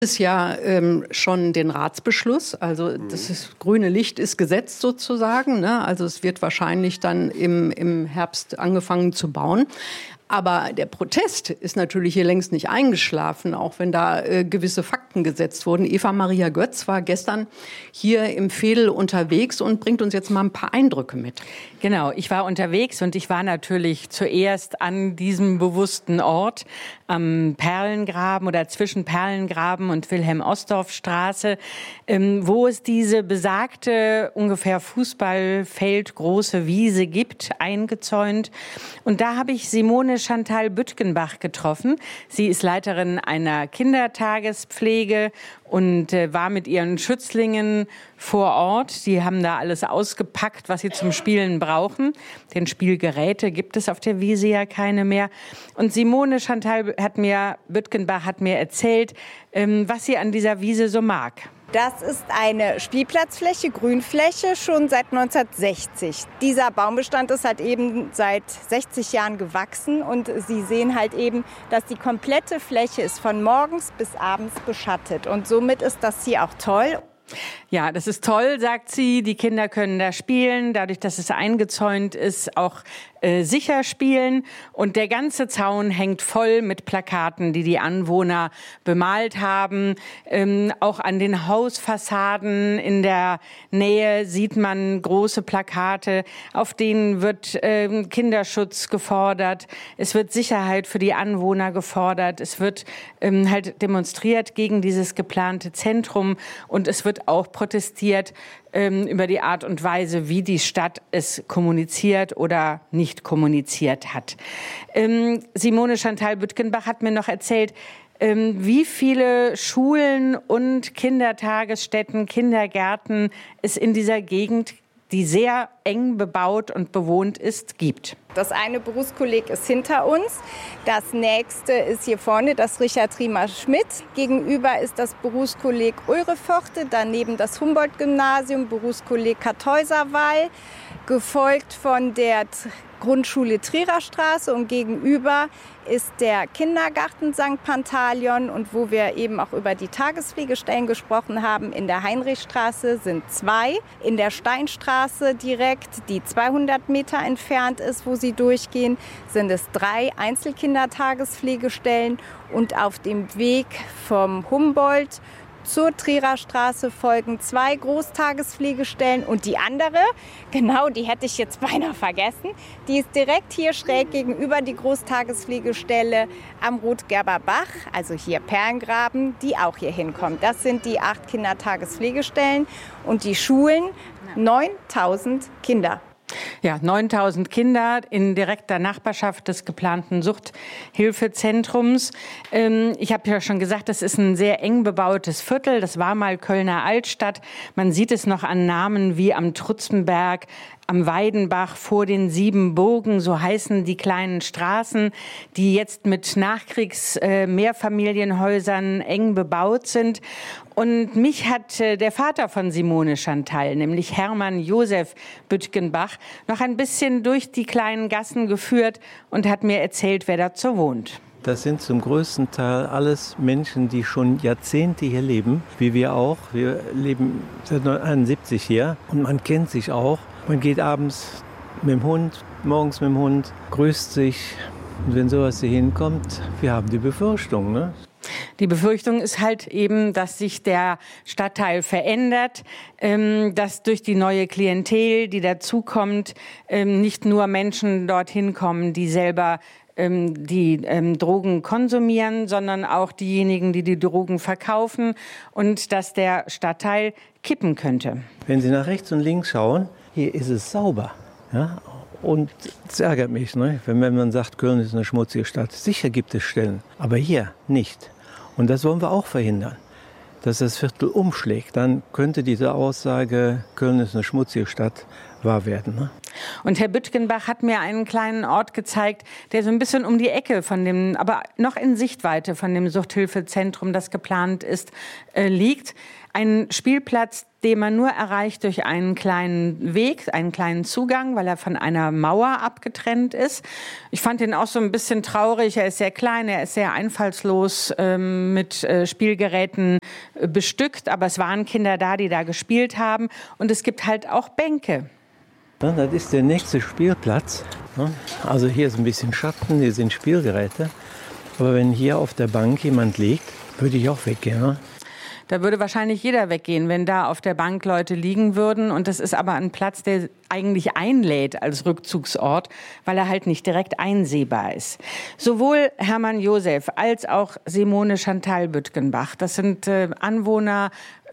Ist ja schon den Ratsbeschluss, also das grüne Licht ist gesetzt sozusagen, ne? Also es wird wahrscheinlich dann im Herbst angefangen zu bauen. Aber der Protest ist natürlich hier längst nicht eingeschlafen, auch wenn da gewisse Fakten gesetzt wurden. Eva-Maria Götz war gestern hier im Veedel unterwegs und bringt uns jetzt mal ein paar Eindrücke mit. Genau, ich war unterwegs und ich war natürlich zuerst an diesem bewussten Ort am Perlengraben oder zwischen Perlengraben und Wilhelm-Ostdorf-Straße, wo es diese besagte ungefähr Fußballfeld große Wiese gibt, eingezäunt. Und da habe ich Simone Chantal Büttgenbach getroffen. Sie ist Leiterin einer Kindertagespflege und war mit ihren Schützlingen vor Ort. Die haben da alles ausgepackt, was sie zum Spielen brauchen. Denn Spielgeräte gibt es auf der Wiese ja keine mehr. Und Simone Chantal Büttgenbach hat mir erzählt, was sie an dieser Wiese so mag. Das ist eine Spielplatzfläche, Grünfläche, schon seit 1960. Dieser Baumbestand ist halt eben seit 60 Jahren gewachsen und Sie sehen halt eben, dass die komplette Fläche ist von morgens bis abends beschattet und somit ist das hier auch toll. Ja, das ist toll, sagt sie. Die Kinder können da spielen, dadurch, dass es eingezäunt ist, auch sicher spielen. Und der ganze Zaun hängt voll mit Plakaten, die die Anwohner bemalt haben. Auch an den Hausfassaden in der Nähe sieht man große Plakate, auf denen wird Kinderschutz gefordert. Es wird Sicherheit für die Anwohner gefordert. Es wird halt demonstriert gegen dieses geplante Zentrum und es wird auch protestiert über die Art und Weise, wie die Stadt es kommuniziert oder nicht kommuniziert hat. Simone Chantal Büttgenbach hat mir noch erzählt, wie viele Schulen und Kindertagesstätten, Kindergärten es in dieser Gegend, die sehr eng bebaut und bewohnt ist, gibt. Das eine Berufskolleg ist hinter uns. Das nächste ist hier vorne das Richard-Riemer-Schmidt. Gegenüber ist das Berufskolleg Ulreforte, daneben das Humboldt-Gymnasium, Berufskolleg Kartäuserwall, gefolgt von der Grundschule Trierer Straße und gegenüber ist der Kindergarten St. Pantaleon und wo wir eben auch über die Tagespflegestellen gesprochen haben, in der Heinrichstraße sind 2, in der Steinstraße direkt, die 200 Meter entfernt ist, wo sie durchgehen, sind es 3 Einzelkindertagespflegestellen und auf dem Weg vom Humboldt zur Trierer Straße folgen 2 Großtagespflegestellen und die andere, genau, die hätte ich jetzt beinahe vergessen, die ist direkt hier schräg gegenüber die Großtagespflegestelle am Rotgerber Bach, also hier Perlengraben, die auch hier hinkommt. Das sind die 8 Kindertagespflegestellen und die Schulen, 9.000 Kinder. Ja, 9.000 Kinder in direkter Nachbarschaft des geplanten Suchthilfezentrums. Ich habe ja schon gesagt, das ist ein sehr eng bebautes Viertel. Das war mal Kölner Altstadt. Man sieht es noch an Namen wie am Trutzenberg, am Weidenbach, vor den 7 Burgen, so heißen die kleinen Straßen, die jetzt mit Mehrfamilienhäusern eng bebaut sind. Und mich hat der Vater von Simone Chantal, nämlich Hermann Josef Büttgenbach, noch ein bisschen durch die kleinen Gassen geführt und hat mir erzählt, wer da so wohnt. Das sind zum größten Teil alles Menschen, die schon Jahrzehnte hier leben, wie wir auch. Wir leben seit 1971 hier und man kennt sich auch. Man geht abends mit dem Hund, morgens mit dem Hund, grüßt sich. Und wenn sowas hier hinkommt, wir haben die Befürchtung, ne? Die Befürchtung ist halt eben, dass sich der Stadtteil verändert, dass durch die neue Klientel, die dazukommt, nicht nur Menschen dorthin kommen, die selber die Drogen konsumieren, sondern auch diejenigen, die die Drogen verkaufen und dass der Stadtteil kippen könnte. Wenn Sie nach rechts und links schauen, hier ist es sauber. Ja? Und es ärgert mich, ne? Wenn man sagt, Köln ist eine schmutzige Stadt. Sicher gibt es Stellen, aber hier nicht. Und das wollen wir auch verhindern, dass das Viertel umschlägt. Dann könnte diese Aussage, Köln ist eine schmutzige Stadt, wahr werden. Ne? Und Herr Büttgenbach hat mir einen kleinen Ort gezeigt, der so ein bisschen um die Ecke von dem, aber noch in Sichtweite von dem Suchthilfezentrum, das geplant ist, liegt. Ein Spielplatz, den man nur erreicht durch einen kleinen Weg, einen kleinen Zugang, weil er von einer Mauer abgetrennt ist. Ich fand ihn auch so ein bisschen traurig. Er ist sehr klein, er ist sehr einfallslos mit Spielgeräten bestückt. Aber es waren Kinder da, die da gespielt haben. Und es gibt halt auch Bänke. Ja, das ist der nächste Spielplatz. Also hier ist ein bisschen Schatten, hier sind Spielgeräte. Aber wenn hier auf der Bank jemand liegt, würde ich auch weggehen. Ne? Da würde wahrscheinlich jeder weggehen, wenn da auf der Bank Leute liegen würden. Und das ist aber ein Platz, der eigentlich einlädt als Rückzugsort, weil er halt nicht direkt einsehbar ist. Sowohl Hermann Josef als auch Simone Chantal Büttgenbach, das sind Anwohner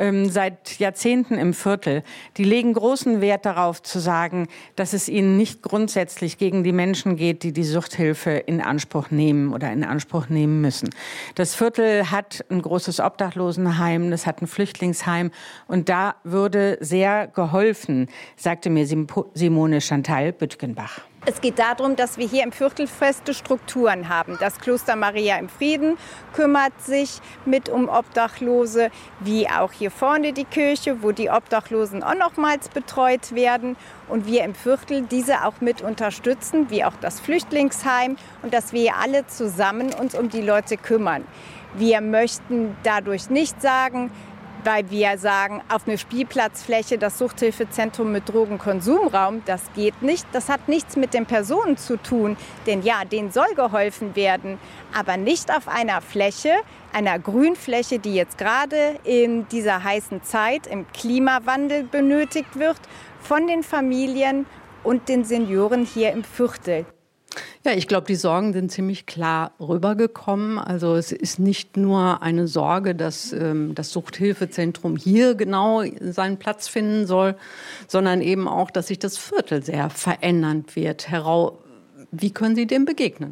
seit Jahrzehnten im Viertel, die legen großen Wert darauf zu sagen, dass es ihnen nicht grundsätzlich gegen die Menschen geht, die die Suchthilfe in Anspruch nehmen oder in Anspruch nehmen müssen. Das Viertel hat ein großes Obdachlosenheim, das hat ein Flüchtlingsheim und da würde sehr geholfen, sagte mir Simone Chantal Büttgenbach. Es geht darum, dass wir hier im Viertel feste Strukturen haben. Das Kloster Maria im Frieden kümmert sich mit um Obdachlose, wie auch hier vorne die Kirche, wo die Obdachlosen auch nochmals betreut werden. Und wir im Viertel diese auch mit unterstützen, wie auch das Flüchtlingsheim. Und dass wir alle zusammen uns um die Leute kümmern. Wir möchten dadurch nicht sagen, weil wir sagen, auf eine Spielplatzfläche das Suchthilfezentrum mit Drogenkonsumraum, das geht nicht. Das hat nichts mit den Personen zu tun, denn ja, denen soll geholfen werden, aber nicht auf einer Fläche, einer Grünfläche, die jetzt gerade in dieser heißen Zeit im Klimawandel benötigt wird, von den Familien und den Senioren hier im Viertel. Ja, ich glaube, die Sorgen sind ziemlich klar rübergekommen. Also es ist nicht nur eine Sorge, dass das Suchthilfezentrum hier genau seinen Platz finden soll, sondern eben auch, dass sich das Viertel sehr verändern wird. Herr Rau, wie können Sie dem begegnen?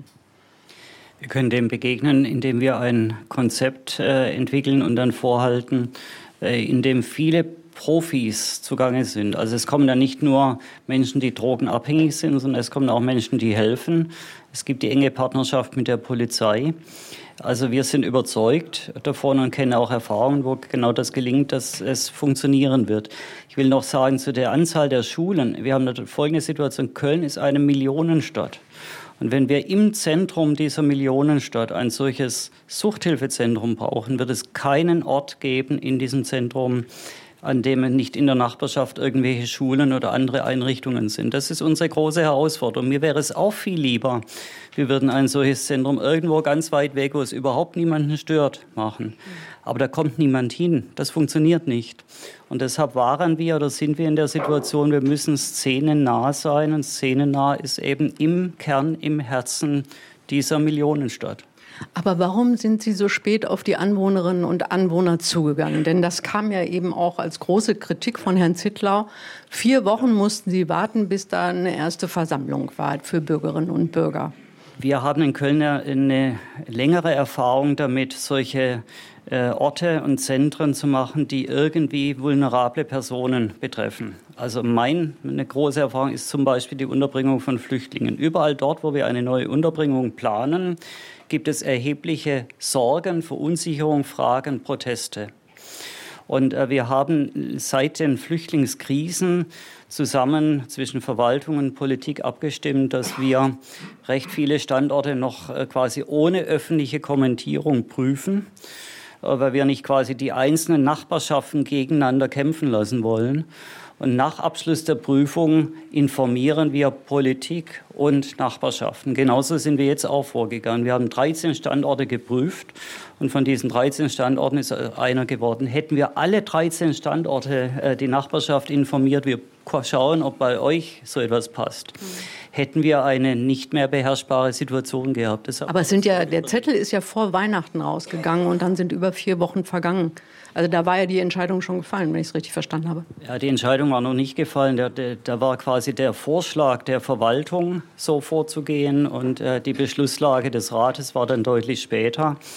Wir können dem begegnen, indem wir ein Konzept entwickeln und dann vorhalten, in dem viele Profis zugange sind. Also es kommen dann nicht nur Menschen, die drogenabhängig sind, sondern es kommen auch Menschen, die helfen. Es gibt die enge Partnerschaft mit der Polizei. Also wir sind überzeugt davon und kennen auch Erfahrungen, wo genau das gelingt, dass es funktionieren wird. Ich will noch sagen, zu der Anzahl der Schulen. Wir haben eine folgende Situation. Köln ist eine Millionenstadt. Und wenn wir im Zentrum dieser Millionenstadt ein solches Suchthilfezentrum brauchen, wird es keinen Ort geben in diesem Zentrum, an dem nicht in der Nachbarschaft irgendwelche Schulen oder andere Einrichtungen sind. Das ist unsere große Herausforderung. Mir wäre es auch viel lieber, wir würden ein solches Zentrum irgendwo ganz weit weg, wo es überhaupt niemanden stört, machen. Aber da kommt niemand hin. Das funktioniert nicht. Und deshalb waren wir oder sind wir in der Situation, wir müssen szenennah sein. Und szenennah ist eben im Kern, im Herzen dieser Millionenstadt. Aber warum sind Sie so spät auf die Anwohnerinnen und Anwohner zugegangen? Denn das kam ja eben auch als große Kritik von Herrn Zittlau. 4 Wochen mussten Sie warten, bis da eine erste Versammlung war für Bürgerinnen und Bürger. Wir haben in Köln eine längere Erfahrung damit, solche Orte und Zentren zu machen, die irgendwie vulnerable Personen betreffen. Also eine große Erfahrung ist zum Beispiel die Unterbringung von Flüchtlingen. Überall dort, wo wir eine neue Unterbringung planen, gibt es erhebliche Sorgen, Verunsicherung, Fragen, Proteste. Und wir haben seit den Flüchtlingskrisen zusammen zwischen Verwaltung und Politik abgestimmt, dass wir recht viele Standorte noch quasi ohne öffentliche Kommentierung prüfen, weil wir nicht quasi die einzelnen Nachbarschaften gegeneinander kämpfen lassen wollen. Und nach Abschluss der Prüfung informieren wir Politik und Nachbarschaften. Genauso sind wir jetzt auch vorgegangen. Wir haben 13 Standorte geprüft und von diesen 13 Standorten ist einer geworden. Hätten wir alle 13 Standorte die Nachbarschaft informiert, wir schauen, ob bei euch so etwas passt, hätten wir eine nicht mehr beherrschbare Situation gehabt. Aber der Zettel ist ja vor Weihnachten rausgegangen und dann sind über 4 Wochen vergangen. Also da war ja die Entscheidung schon gefallen, wenn ich es richtig verstanden habe. Ja, die Entscheidung war noch nicht gefallen. Da war quasi der Vorschlag der Verwaltung, so vorzugehen. Und die Beschlusslage des Rates war dann deutlich später.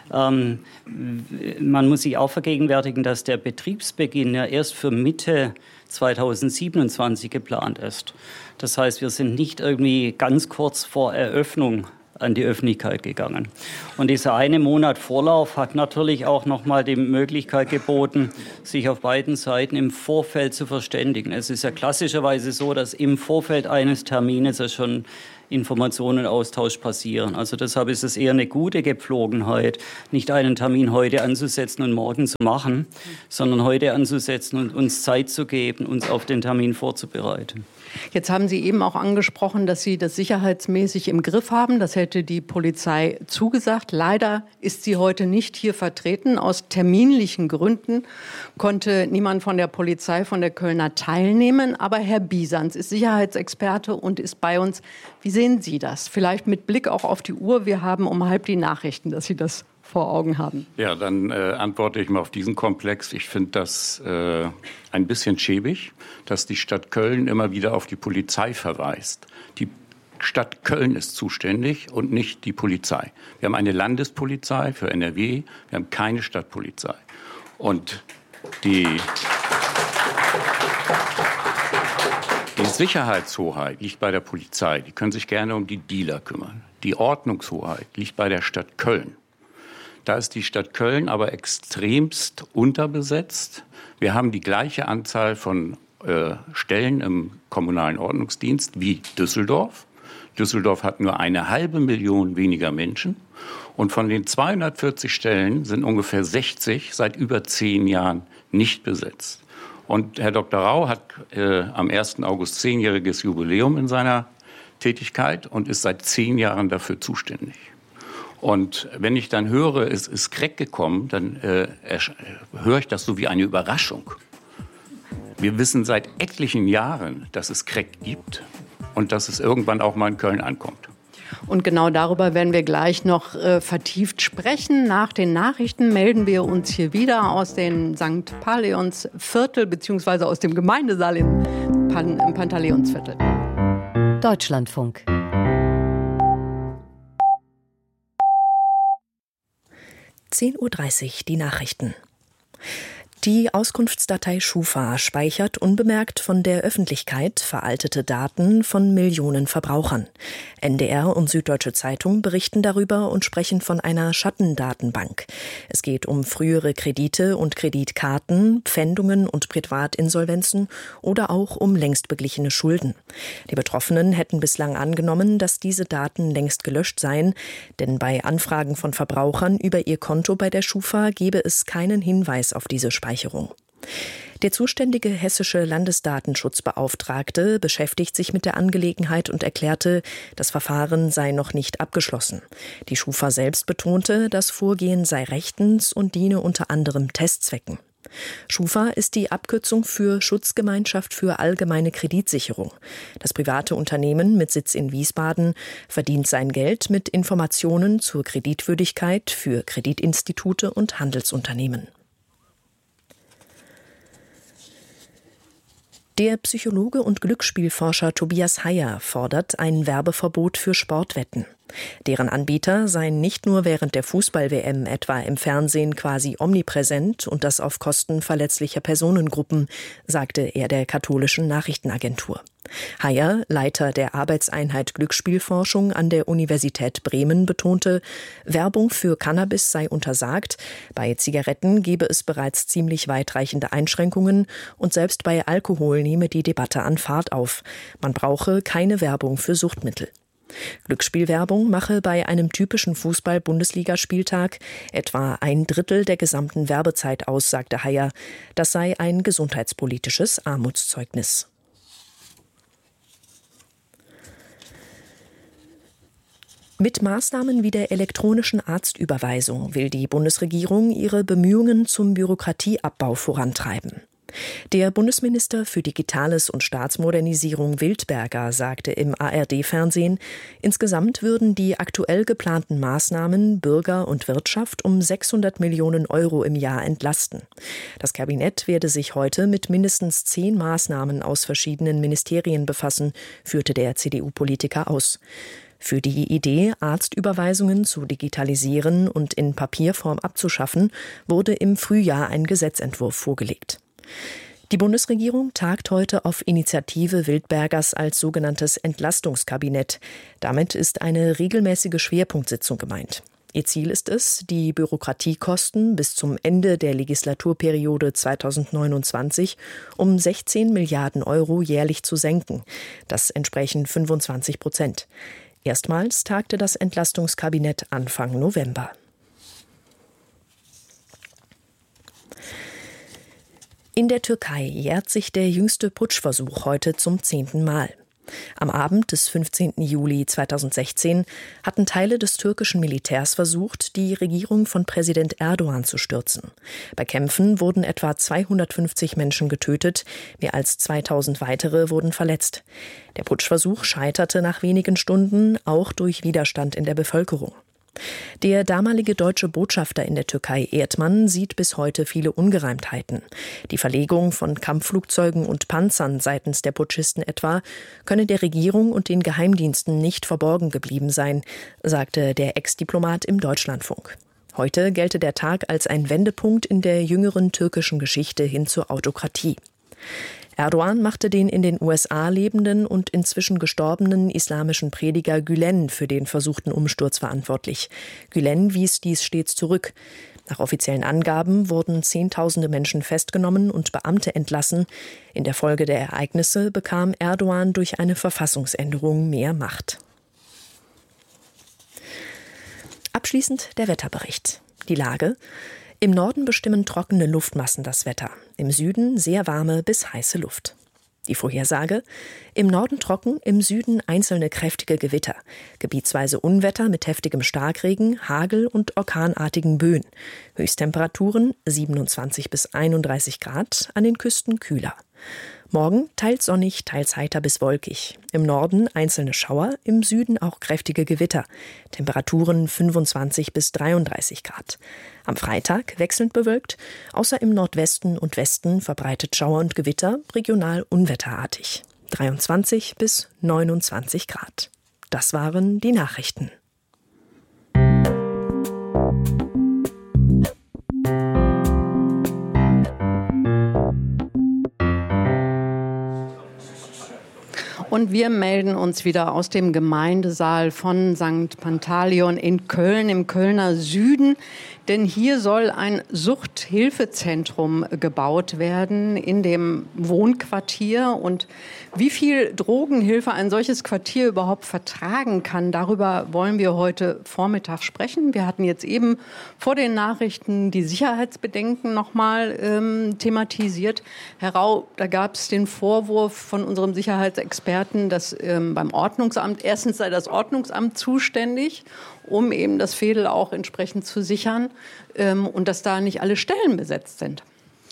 Man muss sich auch vergegenwärtigen, dass der Betriebsbeginn ja erst für Mitte 2027 geplant ist. Das heißt, wir sind nicht irgendwie ganz kurz vor Eröffnung an die Öffentlichkeit gegangen. Und dieser eine Monat Vorlauf hat natürlich auch nochmal die Möglichkeit geboten, sich auf beiden Seiten im Vorfeld zu verständigen. Es ist ja klassischerweise so, dass im Vorfeld eines Termines ja schon Informationenaustausch passieren. Also deshalb ist es eher eine gute Gepflogenheit, nicht einen Termin heute anzusetzen und morgen zu machen, sondern heute anzusetzen und uns Zeit zu geben, uns auf den Termin vorzubereiten. Jetzt haben Sie eben auch angesprochen, dass Sie das sicherheitsmäßig im Griff haben. Das hätte die Polizei zugesagt. Leider ist sie heute nicht hier vertreten. Aus terminlichen Gründen konnte niemand von der Polizei, von der Kölner teilnehmen. Aber Herr Bisanz ist Sicherheitsexperte und ist bei uns. Wie sehen Sie das? Vielleicht mit Blick auch auf die Uhr. Wir haben um 12:30 die Nachrichten, dass Sie das vor Augen haben. Ja, dann antworte ich mal auf diesen Komplex. Ich finde das ein bisschen schäbig, dass die Stadt Köln immer wieder auf die Polizei verweist. Die Stadt Köln ist zuständig und nicht die Polizei. Wir haben eine Landespolizei für NRW, wir haben keine Stadtpolizei. Und die Sicherheitshoheit liegt bei der Polizei. Die können sich gerne um die Dealer kümmern. Die Ordnungshoheit liegt bei der Stadt Köln. Da ist die Stadt Köln aber extremst unterbesetzt. Wir haben die gleiche Anzahl von Stellen im kommunalen Ordnungsdienst wie Düsseldorf. Düsseldorf hat nur 500.000 weniger Menschen. Und von den 240 Stellen sind ungefähr 60 seit über 10 Jahren nicht besetzt. Und Herr Dr. Rau hat am 1. August 10-jähriges Jubiläum in seiner Tätigkeit und ist seit 10 Jahren dafür zuständig. Und wenn ich dann höre, es ist Crack gekommen, dann höre ich das so wie eine Überraschung. Wir wissen seit etlichen Jahren, dass es Crack gibt und dass es irgendwann auch mal in Köln ankommt. Und genau darüber werden wir gleich noch vertieft sprechen. Nach den Nachrichten melden wir uns hier wieder aus dem St. Pantaleonsviertel bzw. aus dem Gemeindesaal im Pantaleonsviertel. Deutschlandfunk. (10:30 Uhr) die Nachrichten. Die Auskunftsdatei Schufa speichert unbemerkt von der Öffentlichkeit veraltete Daten von Millionen Verbrauchern. NDR und Süddeutsche Zeitung berichten darüber und sprechen von einer Schattendatenbank. Es geht um frühere Kredite und Kreditkarten, Pfändungen und Privatinsolvenzen oder auch um längst beglichene Schulden. Die Betroffenen hätten bislang angenommen, dass diese Daten längst gelöscht seien, denn bei Anfragen von Verbrauchern über ihr Konto bei der Schufa gebe es keinen Hinweis auf diese Speicherung. Der zuständige hessische Landesdatenschutzbeauftragte beschäftigt sich mit der Angelegenheit und erklärte, das Verfahren sei noch nicht abgeschlossen. Die Schufa selbst betonte, das Vorgehen sei rechtens und diene unter anderem Testzwecken. Schufa ist die Abkürzung für Schutzgemeinschaft für allgemeine Kreditsicherung. Das private Unternehmen mit Sitz in Wiesbaden verdient sein Geld mit Informationen zur Kreditwürdigkeit für Kreditinstitute und Handelsunternehmen. Der Psychologe und Glücksspielforscher Tobias Heyer fordert ein Werbeverbot für Sportwetten. Deren Anbieter seien nicht nur während der Fußball-WM etwa im Fernsehen quasi omnipräsent und das auf Kosten verletzlicher Personengruppen, sagte er der katholischen Nachrichtenagentur. Heyer, Leiter der Arbeitseinheit Glücksspielforschung an der Universität Bremen, betonte, Werbung für Cannabis sei untersagt, bei Zigaretten gebe es bereits ziemlich weitreichende Einschränkungen und selbst bei Alkohol nehme die Debatte an Fahrt auf. Man brauche keine Werbung für Suchtmittel. Glücksspielwerbung mache bei einem typischen Fußball-Bundesligaspieltag etwa 1/3 der gesamten Werbezeit aus, sagte Heyer. Das sei ein gesundheitspolitisches Armutszeugnis. Mit Maßnahmen wie der elektronischen Arztüberweisung will die Bundesregierung ihre Bemühungen zum Bürokratieabbau vorantreiben. Der Bundesminister für Digitales und Staatsmodernisierung Wildberger sagte im ARD-Fernsehen, insgesamt würden die aktuell geplanten Maßnahmen Bürger und Wirtschaft um 600 Millionen Euro im Jahr entlasten. Das Kabinett werde sich heute mit mindestens 10 Maßnahmen aus verschiedenen Ministerien befassen, führte der CDU-Politiker aus. Für die Idee, Arztüberweisungen zu digitalisieren und in Papierform abzuschaffen, wurde im Frühjahr ein Gesetzentwurf vorgelegt. Die Bundesregierung tagt heute auf Initiative Wildbergers als sogenanntes Entlastungskabinett. Damit ist eine regelmäßige Schwerpunktsitzung gemeint. Ihr Ziel ist es, die Bürokratiekosten bis zum Ende der Legislaturperiode 2029 um 16 Milliarden Euro jährlich zu senken. Das entsprechen 25%. Erstmals tagte das Entlastungskabinett Anfang November. In der Türkei jährt sich der jüngste Putschversuch heute zum 10. Mal. Am Abend des 15. Juli 2016 hatten Teile des türkischen Militärs versucht, die Regierung von Präsident Erdogan zu stürzen. Bei Kämpfen wurden etwa 250 Menschen getötet, mehr als 2000 weitere wurden verletzt. Der Putschversuch scheiterte nach wenigen Stunden, auch durch Widerstand in der Bevölkerung. Der damalige deutsche Botschafter in der Türkei, Erdmann, sieht bis heute viele Ungereimtheiten. Die Verlegung von Kampfflugzeugen und Panzern seitens der Putschisten etwa könne der Regierung und den Geheimdiensten nicht verborgen geblieben sein, sagte der Ex-Diplomat im Deutschlandfunk. Heute gelte der Tag als ein Wendepunkt in der jüngeren türkischen Geschichte hin zur Autokratie. Erdogan machte den in den USA lebenden und inzwischen gestorbenen islamischen Prediger Gülen für den versuchten Umsturz verantwortlich. Gülen wies dies stets zurück. Nach offiziellen Angaben wurden Zehntausende Menschen festgenommen und Beamte entlassen. In der Folge der Ereignisse bekam Erdogan durch eine Verfassungsänderung mehr Macht. Abschließend der Wetterbericht. Die Lage: Im Norden bestimmen trockene Luftmassen das Wetter, im Süden sehr warme bis heiße Luft. Die Vorhersage: Im Norden trocken, im Süden einzelne kräftige Gewitter, gebietsweise Unwetter mit heftigem Starkregen, Hagel und orkanartigen Böen. Höchsttemperaturen 27 bis 31 Grad, an den Küsten kühler. Morgen teils sonnig, teils heiter bis wolkig. Im Norden einzelne Schauer, im Süden auch kräftige Gewitter. Temperaturen 25 bis 33 Grad. Am Freitag wechselnd bewölkt, außer im Nordwesten und Westen verbreitet Schauer und Gewitter, regional unwetterartig. 23 bis 29 Grad. Das waren die Nachrichten. Und wir melden uns wieder aus dem Gemeindesaal von St. Pantaleon in Köln, im Kölner Süden. Denn hier soll ein Suchthilfezentrum gebaut werden in dem Wohnquartier. Und wie viel Drogenhilfe ein solches Quartier überhaupt vertragen kann, darüber wollen wir heute Vormittag sprechen. Wir hatten jetzt eben vor den Nachrichten die Sicherheitsbedenken nochmal thematisiert. Herr Rau, da gab es den Vorwurf von unserem Sicherheitsexperten, dass beim Ordnungsamt, erstens sei das Ordnungsamt zuständig, um eben das Veedel auch entsprechend zu sichern, und dass da nicht alle Stellen besetzt sind.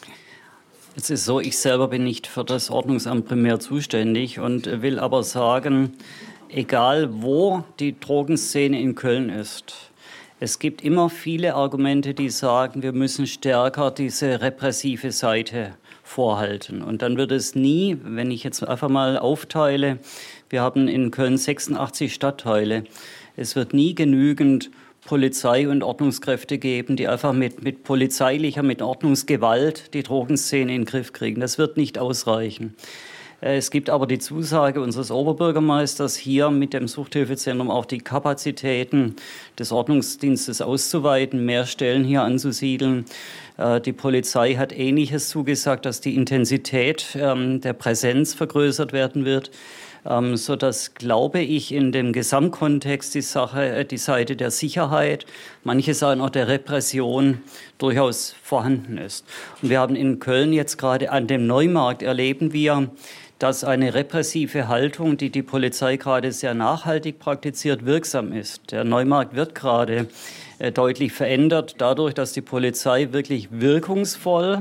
Es ist so, ich selber bin nicht für das Ordnungsamt primär zuständig und will aber sagen, egal wo die Drogenszene in Köln ist, es gibt immer viele Argumente, die sagen, wir müssen stärker diese repressive Seite vorhalten. Und dann wird es nie, wenn ich jetzt einfach mal aufteile, wir haben in Köln 86 Stadtteile, es wird nie genügend Polizei und Ordnungskräfte geben, die einfach mit polizeilicher, mit Ordnungsgewalt die Drogenszene in den Griff kriegen. Das wird nicht ausreichen. Es gibt aber die Zusage unseres Oberbürgermeisters, hier mit dem Suchthilfezentrum auch die Kapazitäten des Ordnungsdienstes auszuweiten, mehr Stellen hier anzusiedeln. Die Polizei hat Ähnliches zugesagt, dass die Intensität der Präsenz vergrößert werden wird, sodass, glaube ich, in dem Gesamtkontext die Seite der Sicherheit, manche sagen auch der Repression, durchaus vorhanden ist. Und wir haben in Köln jetzt gerade an dem Neumarkt erleben wir, dass eine repressive Haltung, die die Polizei gerade sehr nachhaltig praktiziert, wirksam ist. Der Neumarkt wird gerade deutlich verändert, dadurch, dass die Polizei wirklich wirkungsvoll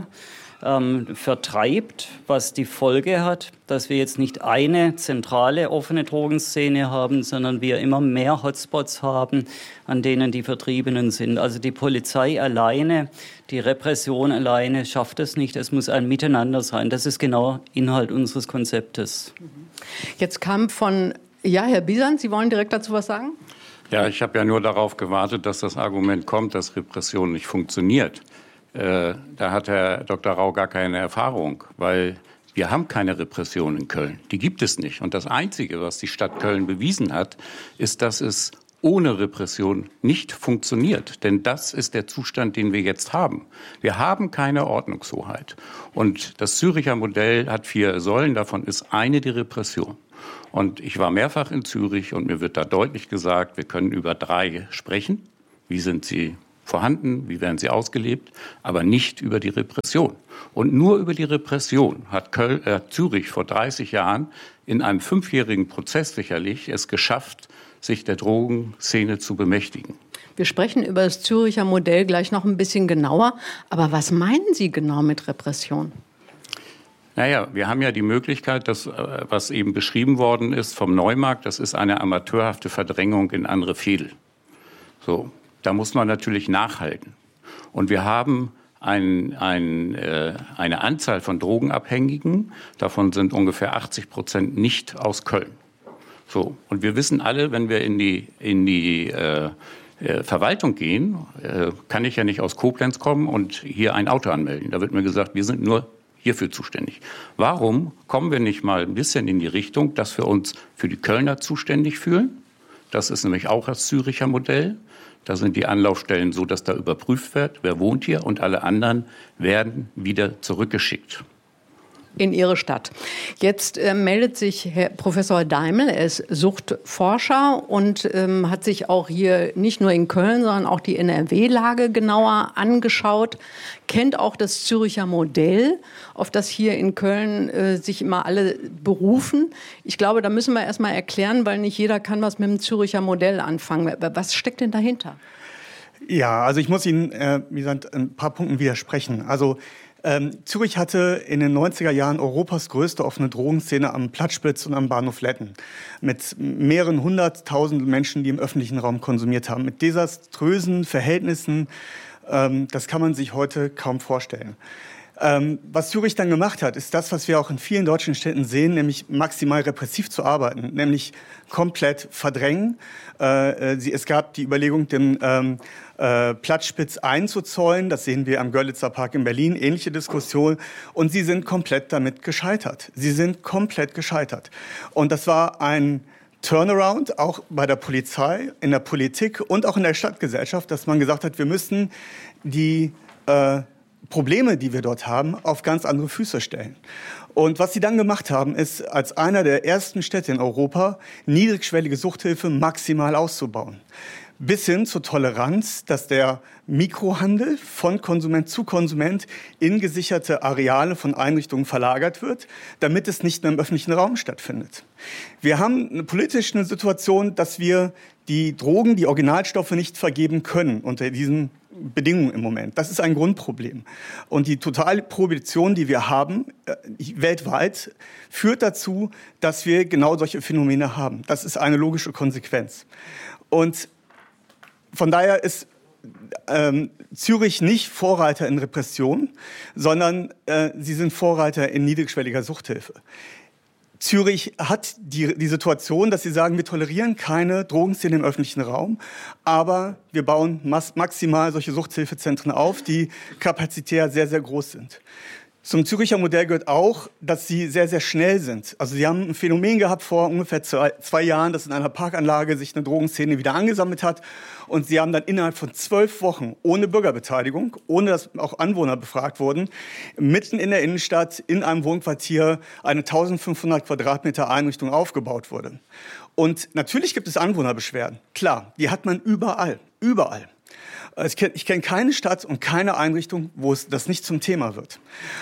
vertreibt, was die Folge hat, dass wir jetzt nicht eine zentrale offene Drogenszene haben, sondern wir immer mehr Hotspots haben, an denen die Vertriebenen sind. Also die Polizei alleine, die Repression alleine schafft es nicht. Es muss ein Miteinander sein. Das ist genau Inhalt unseres Konzeptes. Jetzt kam von Ja, Herr Bisant, Sie wollen direkt dazu was sagen? Ja, ich habe ja nur darauf gewartet, dass das Argument kommt, dass Repression nicht funktioniert. Da hat Herr Dr. Rau gar keine Erfahrung, weil wir haben keine Repression in Köln. Die gibt es nicht. Und das Einzige, was die Stadt Köln bewiesen hat, ist, dass es ohne Repression nicht funktioniert. Denn das ist der Zustand, den wir jetzt haben. Wir haben keine Ordnungshoheit. Und das Züricher Modell hat 4 Säulen. Davon ist eine die Repression. Und ich war mehrfach in Zürich und mir wird da deutlich gesagt, wir können über 3 sprechen. Wie sind sie vorhanden? Wie werden sie ausgelebt? Aber nicht über die Repression. Und nur über die Repression hat Zürich vor 30 Jahren in einem 5-jährigen Prozess sicherlich es geschafft, sich der Drogenszene zu bemächtigen. Wir sprechen über das Züricher Modell gleich noch ein bisschen genauer. Aber was meinen Sie genau mit Repression? Naja, wir haben ja die Möglichkeit, dass, was eben beschrieben worden ist vom Neumarkt, das ist eine amateurhafte Verdrängung in andere Fädel. So, da muss man natürlich nachhalten. Und wir haben eine Anzahl von Drogenabhängigen, davon sind ungefähr 80% nicht aus Köln. So, und wir wissen alle, wenn wir in die Verwaltung gehen, kann ich ja nicht aus Koblenz kommen und hier ein Auto anmelden. Da wird mir gesagt, wir sind nur hierfür zuständig. Warum kommen wir nicht mal ein bisschen in die Richtung, dass wir uns für die Kölner zuständig fühlen? Das ist nämlich auch das Züricher Modell. Da sind die Anlaufstellen so, dass da überprüft wird, wer wohnt hier, und alle anderen werden wieder zurückgeschickt. In Ihre Stadt. Jetzt meldet sich Herr Professor Daimel, er ist Suchtforscher und hat sich auch hier nicht nur in Köln, sondern auch die NRW-Lage genauer angeschaut, kennt auch das Züricher Modell, auf das hier in Köln sich immer alle berufen. Ich glaube, da müssen wir erst mal erklären, weil nicht jeder kann was mit dem Züricher Modell anfangen. Was steckt denn dahinter? Ja, also ich muss Ihnen, wie gesagt, ein paar Punkten widersprechen. Also Zürich hatte in den 90er Jahren Europas größte offene Drogenszene am Platzspitz und am Bahnhof Letten. Mit mehreren 100.000 Menschen, die im öffentlichen Raum konsumiert haben. Mit desaströsen Verhältnissen, das kann man sich heute kaum vorstellen. Was Zürich dann gemacht hat, ist das, was wir auch in vielen deutschen Städten sehen, nämlich maximal repressiv zu arbeiten, nämlich komplett verdrängen. Es gab die Überlegung, den Platzspitz einzuzäunen. Das sehen wir am Görlitzer Park in Berlin, ähnliche Diskussion. Und sie sind komplett damit gescheitert. Sie sind komplett gescheitert. Und das war ein Turnaround, auch bei der Polizei, in der Politik und auch in der Stadtgesellschaft, dass man gesagt hat, wir müssen die Probleme, die wir dort haben, auf ganz andere Füße stellen. Und was sie dann gemacht haben, ist, als einer der ersten Städte in Europa niedrigschwellige Suchthilfe maximal auszubauen. Bis hin zur Toleranz, dass der Mikrohandel von Konsument zu Konsument in gesicherte Areale von Einrichtungen verlagert wird, damit es nicht mehr im öffentlichen Raum stattfindet. Wir haben eine politische Situation, dass wir die Drogen, die Originalstoffe nicht vergeben können unter diesen Bedingungen im Moment. Das ist ein Grundproblem. Und die totale Prohibition, die wir haben, weltweit, führt dazu, dass wir genau solche Phänomene haben. Das ist eine logische Konsequenz. Und von daher ist Zürich nicht Vorreiter in Repression, sondern sie sind Vorreiter in niedrigschwelliger Suchthilfe. Zürich hat die Situation, dass sie sagen, wir tolerieren keine Drogenszene im öffentlichen Raum, aber wir bauen maximal solche Suchthilfezentren auf, die kapazitär sehr, sehr groß sind. Zum Züricher Modell gehört auch, dass sie sehr, sehr schnell sind. Also sie haben ein Phänomen gehabt vor ungefähr 2 Jahren, dass in einer Parkanlage sich eine Drogenszene wieder angesammelt hat. Und sie haben dann innerhalb von 12 Wochen ohne Bürgerbeteiligung, ohne dass auch Anwohner befragt wurden, mitten in der Innenstadt in einem Wohnquartier eine 1500 Quadratmeter Einrichtung aufgebaut wurde. Und natürlich gibt es Anwohnerbeschwerden. Klar, die hat man überall, überall. Ich kenn keine Stadt und keine Einrichtung, wo es das nicht zum Thema wird.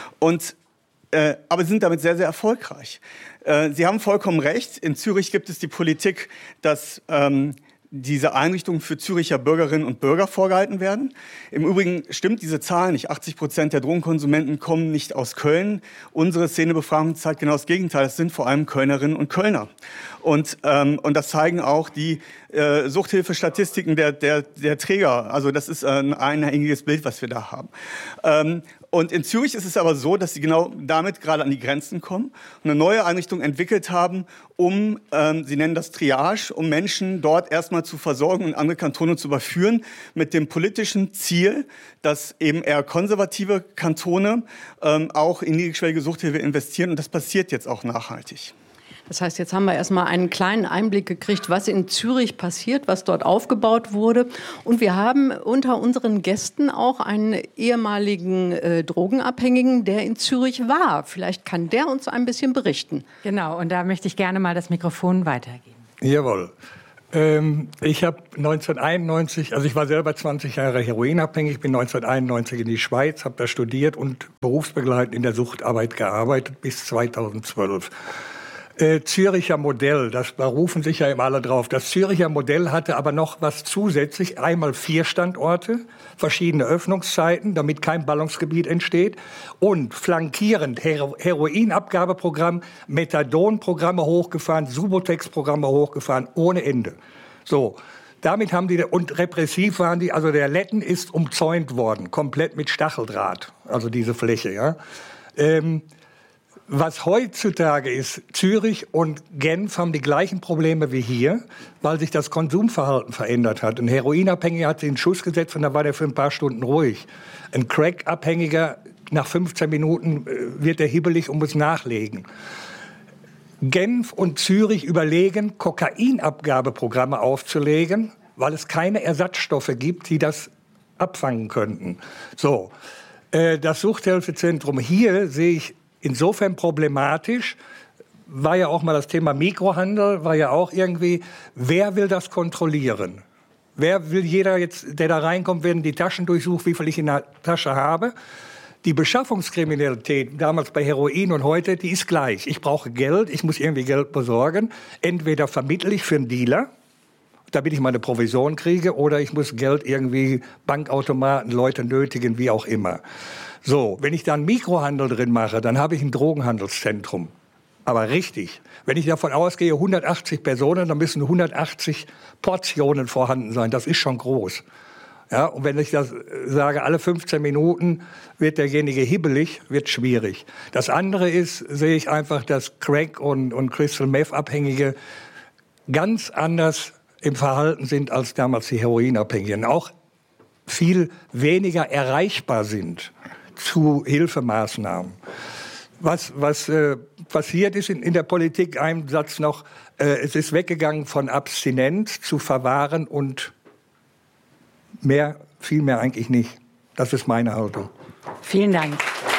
Aber sie sind damit sehr, sehr erfolgreich. Sie haben vollkommen recht. In Zürich gibt es die Politik, dass diese Einrichtungen für Züricher Bürgerinnen und Bürger vorgehalten werden. Im Übrigen stimmt diese Zahl nicht. 80% der Drogenkonsumenten kommen nicht aus Köln. Unsere Szenebefragung zeigt genau das Gegenteil. Es sind vor allem Kölnerinnen und Kölner. Und das zeigen auch die Suchthilfestatistiken der Träger. Also das ist ein einhelliges Bild, was wir da haben. Und in Zürich ist es aber so, dass sie genau damit gerade an die Grenzen kommen und eine neue Einrichtung entwickelt haben, um, sie nennen das Triage, um Menschen dort erstmal zu versorgen und andere Kantone zu überführen, mit dem politischen Ziel, dass eben eher konservative Kantone auch in niedrigschwellige Suchthilfe investieren. Und das passiert jetzt auch nachhaltig. Das heißt, jetzt haben wir erstmal einen kleinen Einblick gekriegt, was in Zürich passiert, was dort aufgebaut wurde. Und wir haben unter unseren Gästen auch einen ehemaligen Drogenabhängigen, der in Zürich war. Vielleicht kann der uns ein bisschen berichten. Genau, und da möchte ich gerne mal das Mikrofon weitergeben. Jawohl. Ich habe 1991, also ich war selber 20 Jahre heroinabhängig, bin 1991 in die Schweiz, habe da studiert und berufsbegleitend in der Suchtarbeit gearbeitet bis 2012. Züricher Modell, das berufen sich ja immer alle drauf. Das Züricher Modell hatte aber noch was zusätzlich. Einmal 4 Standorte, verschiedene Öffnungszeiten, damit kein Ballungsgebiet entsteht. Und flankierend Heroinabgabeprogramm, Methadonprogramme hochgefahren, Subotex-Programme hochgefahren, ohne Ende. So. Damit haben die, und repressiv waren die, also der Letten ist umzäunt worden, komplett mit Stacheldraht, also diese Fläche, ja. Was heutzutage ist, Zürich und Genf haben die gleichen Probleme wie hier, weil sich das Konsumverhalten verändert hat. Ein Heroinabhängiger hat sich einen Schuss gesetzt und dann war der für ein paar Stunden ruhig. Ein Crack-Abhängiger, nach 15 Minuten wird er hibbelig und muss nachlegen. Genf und Zürich überlegen, Kokainabgabeprogramme aufzulegen, weil es keine Ersatzstoffe gibt, die das abfangen könnten. So, das Suchthilfezentrum hier sehe ich insofern problematisch, war ja auch mal das Thema Mikrohandel, war ja auch irgendwie, wer will das kontrollieren? Wer will jeder jetzt, der da reinkommt, werden die Taschen durchsucht, wie viel ich in der Tasche habe? Die Beschaffungskriminalität, damals bei Heroin und heute, die ist gleich. Ich brauche Geld, ich muss irgendwie Geld besorgen. Entweder vermittle ich für einen Dealer, damit ich meine Provision kriege, oder ich muss Geld irgendwie, Bankautomaten, Leute nötigen, wie auch immer. So, wenn ich da einen Mikrohandel drin mache, dann habe ich ein Drogenhandelszentrum. Aber richtig. Wenn ich davon ausgehe, 180 Personen, dann müssen 180 Portionen vorhanden sein. Das ist schon groß. Ja, und wenn ich das sage, alle 15 Minuten wird derjenige hibbelig, wird schwierig. Das andere ist, sehe ich einfach, dass Crack und Crystal Meth-Abhängige ganz anders im Verhalten sind als damals die Heroinabhängigen. Auch viel weniger erreichbar sind zu Hilfemaßnahmen. Was passiert ist in der Politik, ein Satz noch, es ist weggegangen von Abstinenz zu Verwahren und viel mehr eigentlich nicht. Das ist meine Haltung. Vielen Dank.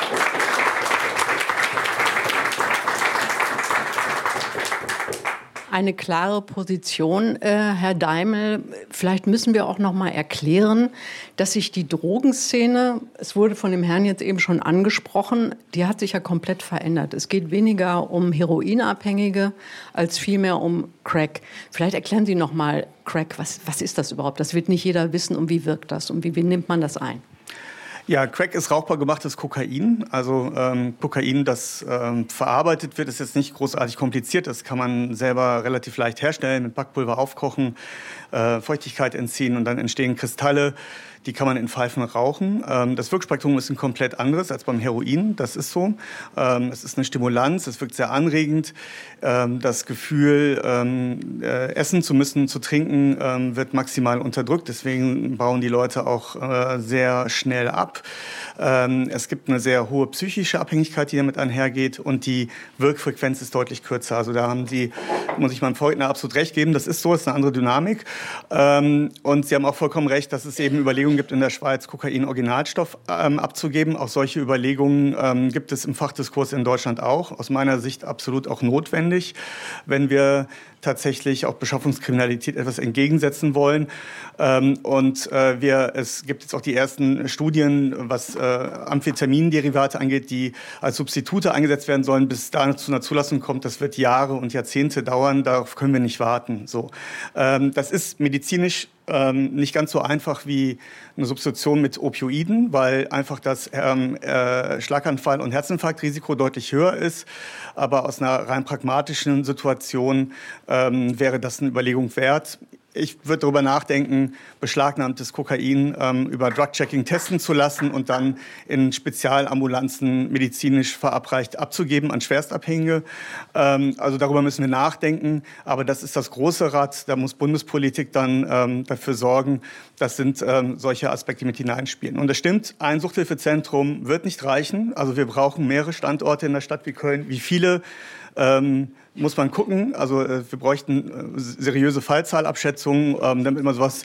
Eine klare Position, Herr Deimel. Vielleicht müssen wir auch noch mal erklären, dass sich die Drogenszene, es wurde von dem Herrn jetzt eben schon angesprochen, die hat sich ja komplett verändert. Es geht weniger um Heroinabhängige als vielmehr um Crack. Vielleicht erklären Sie noch mal Crack. Was ist das überhaupt? Das wird nicht jeder wissen. Und wie wirkt das? Und wie nimmt man das ein? Ja, Crack ist rauchbar gemachtes Kokain. Also Kokain, das verarbeitet wird, ist jetzt nicht großartig kompliziert. Das kann man selber relativ leicht herstellen, mit Backpulver aufkochen, Feuchtigkeit entziehen und dann entstehen Kristalle. Die kann man in Pfeifen rauchen. Das Wirkspektrum ist ein komplett anderes als beim Heroin. Das ist so. Es ist eine Stimulanz. Es wirkt sehr anregend. Das Gefühl, essen zu müssen, zu trinken, wird maximal unterdrückt. Deswegen bauen die Leute auch sehr schnell ab. Es gibt eine sehr hohe psychische Abhängigkeit, die damit einhergeht. Und die Wirkfrequenz ist deutlich kürzer. Also da haben Sie, muss ich meinem Vorredner absolut recht geben. Das ist so, es ist eine andere Dynamik. Und Sie haben auch vollkommen recht, dass es eben Überlegungen Überlegungen gibt, in der Schweiz Kokain-Originalstoff abzugeben. Auch solche Überlegungen gibt es im Fachdiskurs in Deutschland auch. Aus meiner Sicht absolut auch notwendig, wenn wir tatsächlich auch Beschaffungskriminalität etwas entgegensetzen wollen. Es gibt jetzt auch die ersten Studien, was Amphetaminderivate angeht, die als Substitute eingesetzt werden sollen. Bis da zu einer Zulassung kommt, das wird Jahre und Jahrzehnte dauern. Darauf können wir nicht warten. So, das ist medizinisch nicht ganz so einfach wie eine Substitution mit Opioiden, weil einfach das Schlaganfall- und Herzinfarktrisiko deutlich höher ist. Aber aus einer rein pragmatischen Situation wäre das eine Überlegung wert. Ich würde darüber nachdenken, beschlagnahmtes Kokain über Drug-Checking testen zu lassen und dann in Spezialambulanzen medizinisch verabreicht abzugeben an Schwerstabhängige. Also darüber müssen wir nachdenken. Aber das ist das große Rad. Da muss Bundespolitik dann dafür sorgen. Das sind solche Aspekte, die mit hineinspielen. Und es stimmt, ein Suchthilfezentrum wird nicht reichen. Also wir brauchen mehrere Standorte in der Stadt wie Köln. Wie viele? Muss man gucken. Also wir bräuchten seriöse Fallzahlabschätzungen, damit man sowas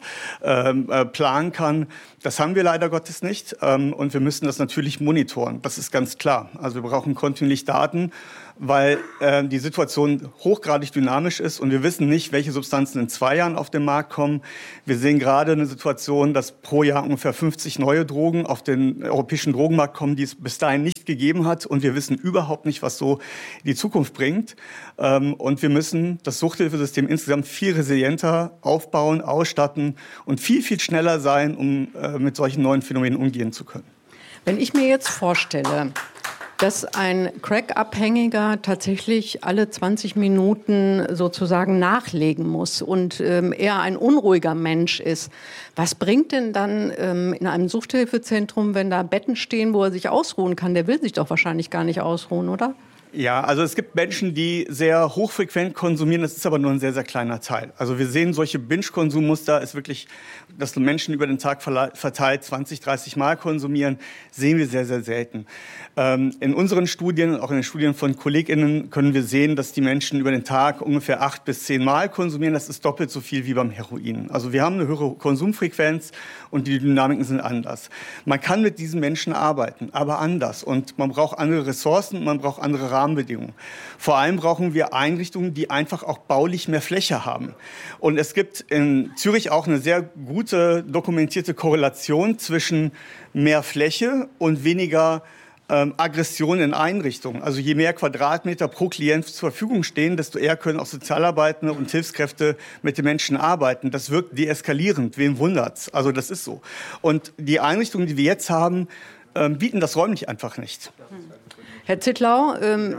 planen kann. Das haben wir leider Gottes nicht. Und wir müssen das natürlich monitoren. Das ist ganz klar. Also wir brauchen kontinuierlich Daten, weil die Situation hochgradig dynamisch ist und wir wissen nicht, welche Substanzen in 2 Jahren auf den Markt kommen. Wir sehen gerade eine Situation, dass pro Jahr ungefähr 50 neue Drogen auf den europäischen Drogenmarkt kommen, die es bis dahin nicht gegeben hat. Und wir wissen überhaupt nicht, was so die Zukunft bringt. Und wir müssen das Suchthilfesystem insgesamt viel resilienter aufbauen, ausstatten und viel, viel schneller sein, um mit solchen neuen Phänomenen umgehen zu können. Wenn ich mir jetzt vorstelle, dass ein Crack-Abhängiger tatsächlich alle 20 Minuten sozusagen nachlegen muss und eher ein unruhiger Mensch ist. Was bringt denn dann in einem Suchthilfezentrum, wenn da Betten stehen, wo er sich ausruhen kann? Der will sich doch wahrscheinlich gar nicht ausruhen, oder? Ja, also es gibt Menschen, die sehr hochfrequent konsumieren, das ist aber nur ein sehr, sehr kleiner Teil. Also wir sehen solche Binge-Konsummuster, ist wirklich, dass Menschen über den Tag verteilt 20, 30 Mal konsumieren, sehen wir sehr, sehr selten. In unseren Studien, auch in den Studien von KollegInnen, können wir sehen, dass die Menschen über den Tag ungefähr 8 bis 10 Mal konsumieren. Das ist doppelt so viel wie beim Heroin. Also wir haben eine höhere Konsumfrequenz und die Dynamiken sind anders. Man kann mit diesen Menschen arbeiten, aber anders. Und man braucht andere Ressourcen, man braucht andere Rahmenbedingungen. Vor allem brauchen wir Einrichtungen, die einfach auch baulich mehr Fläche haben. Und es gibt in Zürich auch eine sehr gute dokumentierte Korrelation zwischen mehr Fläche und weniger Aggression in Einrichtungen. Also je mehr Quadratmeter pro Klient zur Verfügung stehen, desto eher können auch Sozialarbeitende und Hilfskräfte mit den Menschen arbeiten. Das wirkt deeskalierend. Wem wundert's? Also das ist so. Und die Einrichtungen, die wir jetzt haben, bieten das räumlich einfach nicht. Herr Zittlau,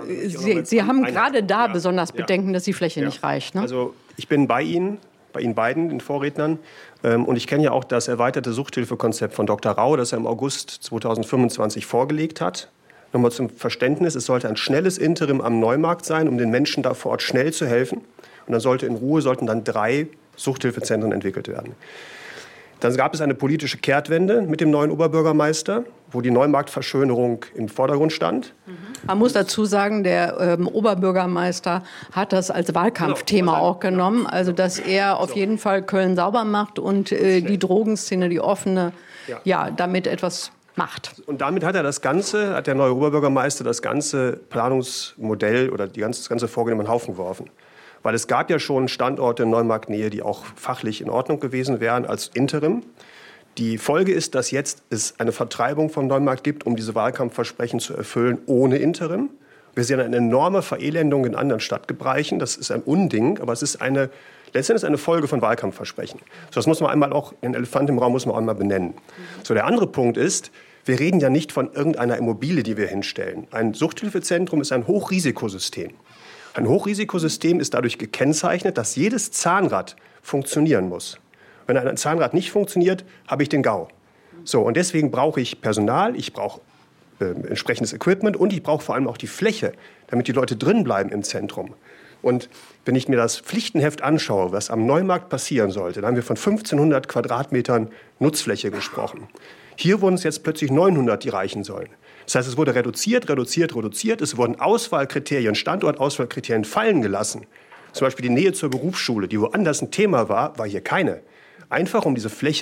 Sie haben gerade da besonders Bedenken, dass die Fläche nicht reicht. Ne? Also ich bin bei Ihnen beiden, den Vorrednern. Und ich kenne ja auch das erweiterte Suchthilfekonzept von Dr. Rau, das er im August 2025 vorgelegt hat. Nochmal zum Verständnis, es sollte ein schnelles Interim am Neumarkt sein, um den Menschen da vor Ort schnell zu helfen. Und dann sollten dann 3 Suchthilfezentren entwickelt werden. Dann gab es eine politische Kehrtwende mit dem neuen Oberbürgermeister, wo die Neumarktverschönerung im Vordergrund stand. Man muss dazu sagen, der Oberbürgermeister hat das als Wahlkampfthema auch genommen. Also, dass er auf jeden Fall Köln sauber macht und die Drogenszene, die offene, damit etwas macht. Und damit hat der neue Oberbürgermeister das ganze Planungsmodell oder das ganze Vorgehen in den Haufen geworfen. Weil es gab ja schon Standorte in Neumarktnähe, die auch fachlich in Ordnung gewesen wären als Interim. Die Folge ist, dass jetzt es eine Vertreibung vom Neumarkt gibt, um diese Wahlkampfversprechen zu erfüllen ohne Interim. Wir sehen eine enorme Verelendung in anderen Stadtbereichen. Das ist ein Unding, aber es ist letztendlich eine Folge von Wahlkampfversprechen. So, das muss man einmal auch, den Elefant im Raum muss man einmal benennen. So, der andere Punkt ist, wir reden ja nicht von irgendeiner Immobilie, die wir hinstellen. Ein Suchthilfezentrum ist ein Hochrisikosystem. Ein Hochrisikosystem ist dadurch gekennzeichnet, dass jedes Zahnrad funktionieren muss. Wenn ein Zahnrad nicht funktioniert, habe ich den GAU. So, und deswegen brauche ich Personal, ich brauche entsprechendes Equipment und ich brauche vor allem auch die Fläche, damit die Leute drin bleiben im Zentrum. Und wenn ich mir das Pflichtenheft anschaue, was am Neumarkt passieren sollte, dann haben wir von 1500 Quadratmetern Nutzfläche gesprochen. Hier wurden es jetzt plötzlich 900, die reichen sollen. Das heißt, es wurde reduziert. Es wurden Auswahlkriterien, Standortauswahlkriterien fallen gelassen. Zum Beispiel die Nähe zur Berufsschule, die woanders ein Thema war hier keine. Einfach um diese Fläche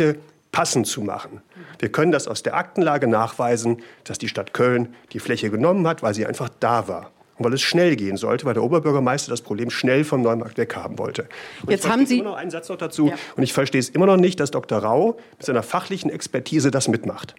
passend zu machen. Wir können das aus der Aktenlage nachweisen, dass die Stadt Köln die Fläche genommen hat, weil sie einfach da war. Und weil es schnell gehen sollte, weil der Oberbürgermeister das Problem schnell vom Neumarkt weghaben wollte. Und jetzt haben Sie immer noch einen Satz noch dazu. Ja. Und ich verstehe es immer noch nicht, dass Dr. Rau mit seiner fachlichen Expertise das mitmacht.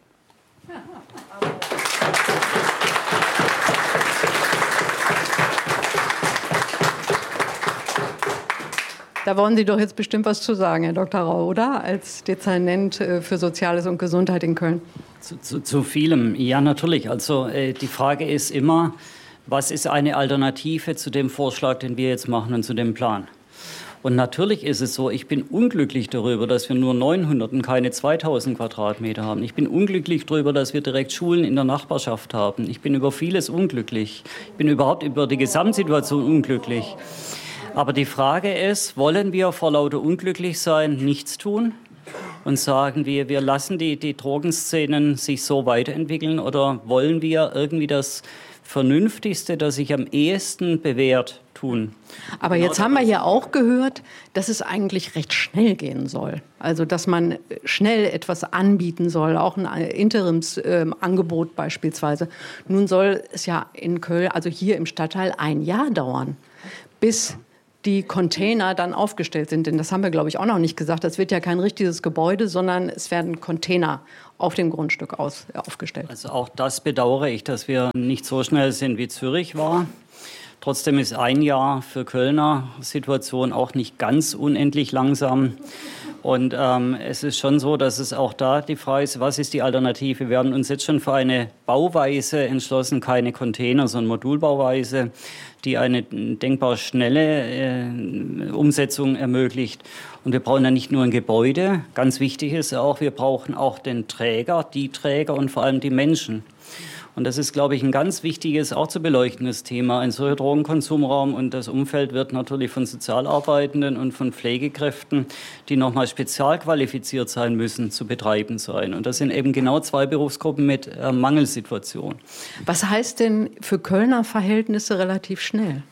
Da wollen Sie doch jetzt bestimmt was zu sagen, Herr Dr. Rau, oder? Als Dezernent für Soziales und Gesundheit in Köln. Zu vielem, ja natürlich. Also die Frage ist immer, was ist eine Alternative zu dem Vorschlag, den wir jetzt machen und zu dem Plan? Und natürlich ist es so, ich bin unglücklich darüber, dass wir nur 900 und keine 2000 Quadratmeter haben. Ich bin unglücklich darüber, dass wir direkt Schulen in der Nachbarschaft haben. Ich bin über vieles unglücklich. Ich bin überhaupt über die Gesamtsituation unglücklich. Aber die Frage ist, wollen wir vor lauter unglücklich sein nichts tun und sagen wir lassen die Drogenszenen sich so weiterentwickeln, oder wollen wir irgendwie das Vernünftigste, das sich am ehesten bewährt, tun? Aber jetzt haben wir ja auch gehört, dass es eigentlich recht schnell gehen soll. Also dass man schnell etwas anbieten soll, auch ein Interimsangebot beispielsweise. Nun soll es ja in Köln, also hier im Stadtteil, ein Jahr dauern, bis die Container dann aufgestellt sind. Denn das haben wir, glaube ich, auch noch nicht gesagt. Das wird ja kein richtiges Gebäude, sondern es werden Container auf dem Grundstück aufgestellt. Also auch das bedauere ich, dass wir nicht so schnell sind, wie Zürich war. Trotzdem ist ein Jahr für Kölner Situation auch nicht ganz unendlich langsam. Und es ist schon so, dass es auch da die Frage ist, was ist die Alternative? Wir haben uns jetzt schon für eine Bauweise entschlossen, keine Container, sondern Modulbauweise, die eine denkbar schnelle Umsetzung ermöglicht. Und wir brauchen ja nicht nur ein Gebäude, ganz wichtig ist auch, wir brauchen auch den Träger, die Träger und vor allem die Menschen. Und das ist, glaube ich, ein ganz wichtiges, auch zu beleuchtendes Thema. Ein solcher Drogenkonsumraum und das Umfeld wird natürlich von Sozialarbeitenden und von Pflegekräften, die nochmal spezialqualifiziert sein müssen, zu betreiben sein. Und das sind eben genau zwei Berufsgruppen mit Mangelsituation. Was heißt denn für Kölner Verhältnisse relativ schnell?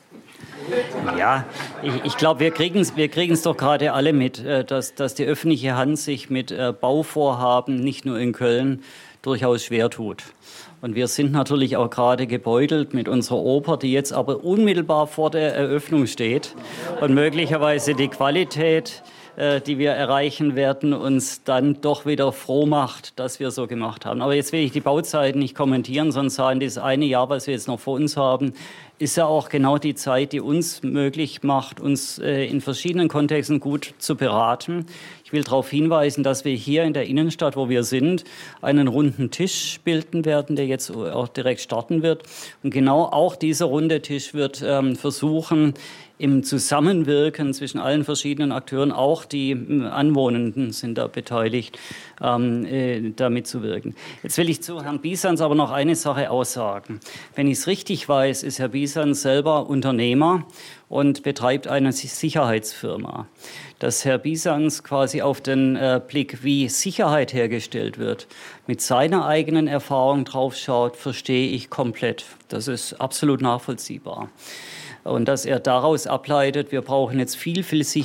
Ja, ich glaube, wir kriegen's doch gerade alle mit, dass die öffentliche Hand sich mit Bauvorhaben nicht nur in Köln durchaus schwer tut. Und wir sind natürlich auch gerade gebeutelt mit unserer Oper, die jetzt aber unmittelbar vor der Eröffnung steht und möglicherweise die Qualität, die wir erreichen werden, uns dann doch wieder froh macht, dass wir so gemacht haben. Aber jetzt will ich die Bauzeit nicht kommentieren, sondern sagen, das eine Jahr, was wir jetzt noch vor uns haben, ist ja auch genau die Zeit, die uns möglich macht, uns in verschiedenen Kontexten gut zu beraten. Ich will darauf hinweisen, dass wir hier in der Innenstadt, wo wir sind, einen runden Tisch bilden werden, der jetzt auch direkt starten wird. Und genau auch dieser runde Tisch wird versuchen, im Zusammenwirken zwischen allen verschiedenen Akteuren, auch die Anwohnenden sind da beteiligt, da mitzuwirken. Jetzt will ich zu Herrn Biesans aber noch eine Sache aussagen. Wenn ich es richtig weiß, ist Herr Biesans selber Unternehmer und betreibt eine Sicherheitsfirma. Dass Herr Biesans quasi auf den Blick, wie Sicherheit hergestellt wird, mit seiner eigenen Erfahrung draufschaut, verstehe ich komplett. Das ist absolut nachvollziehbar. Und dass er daraus ableitet, wir brauchen jetzt viel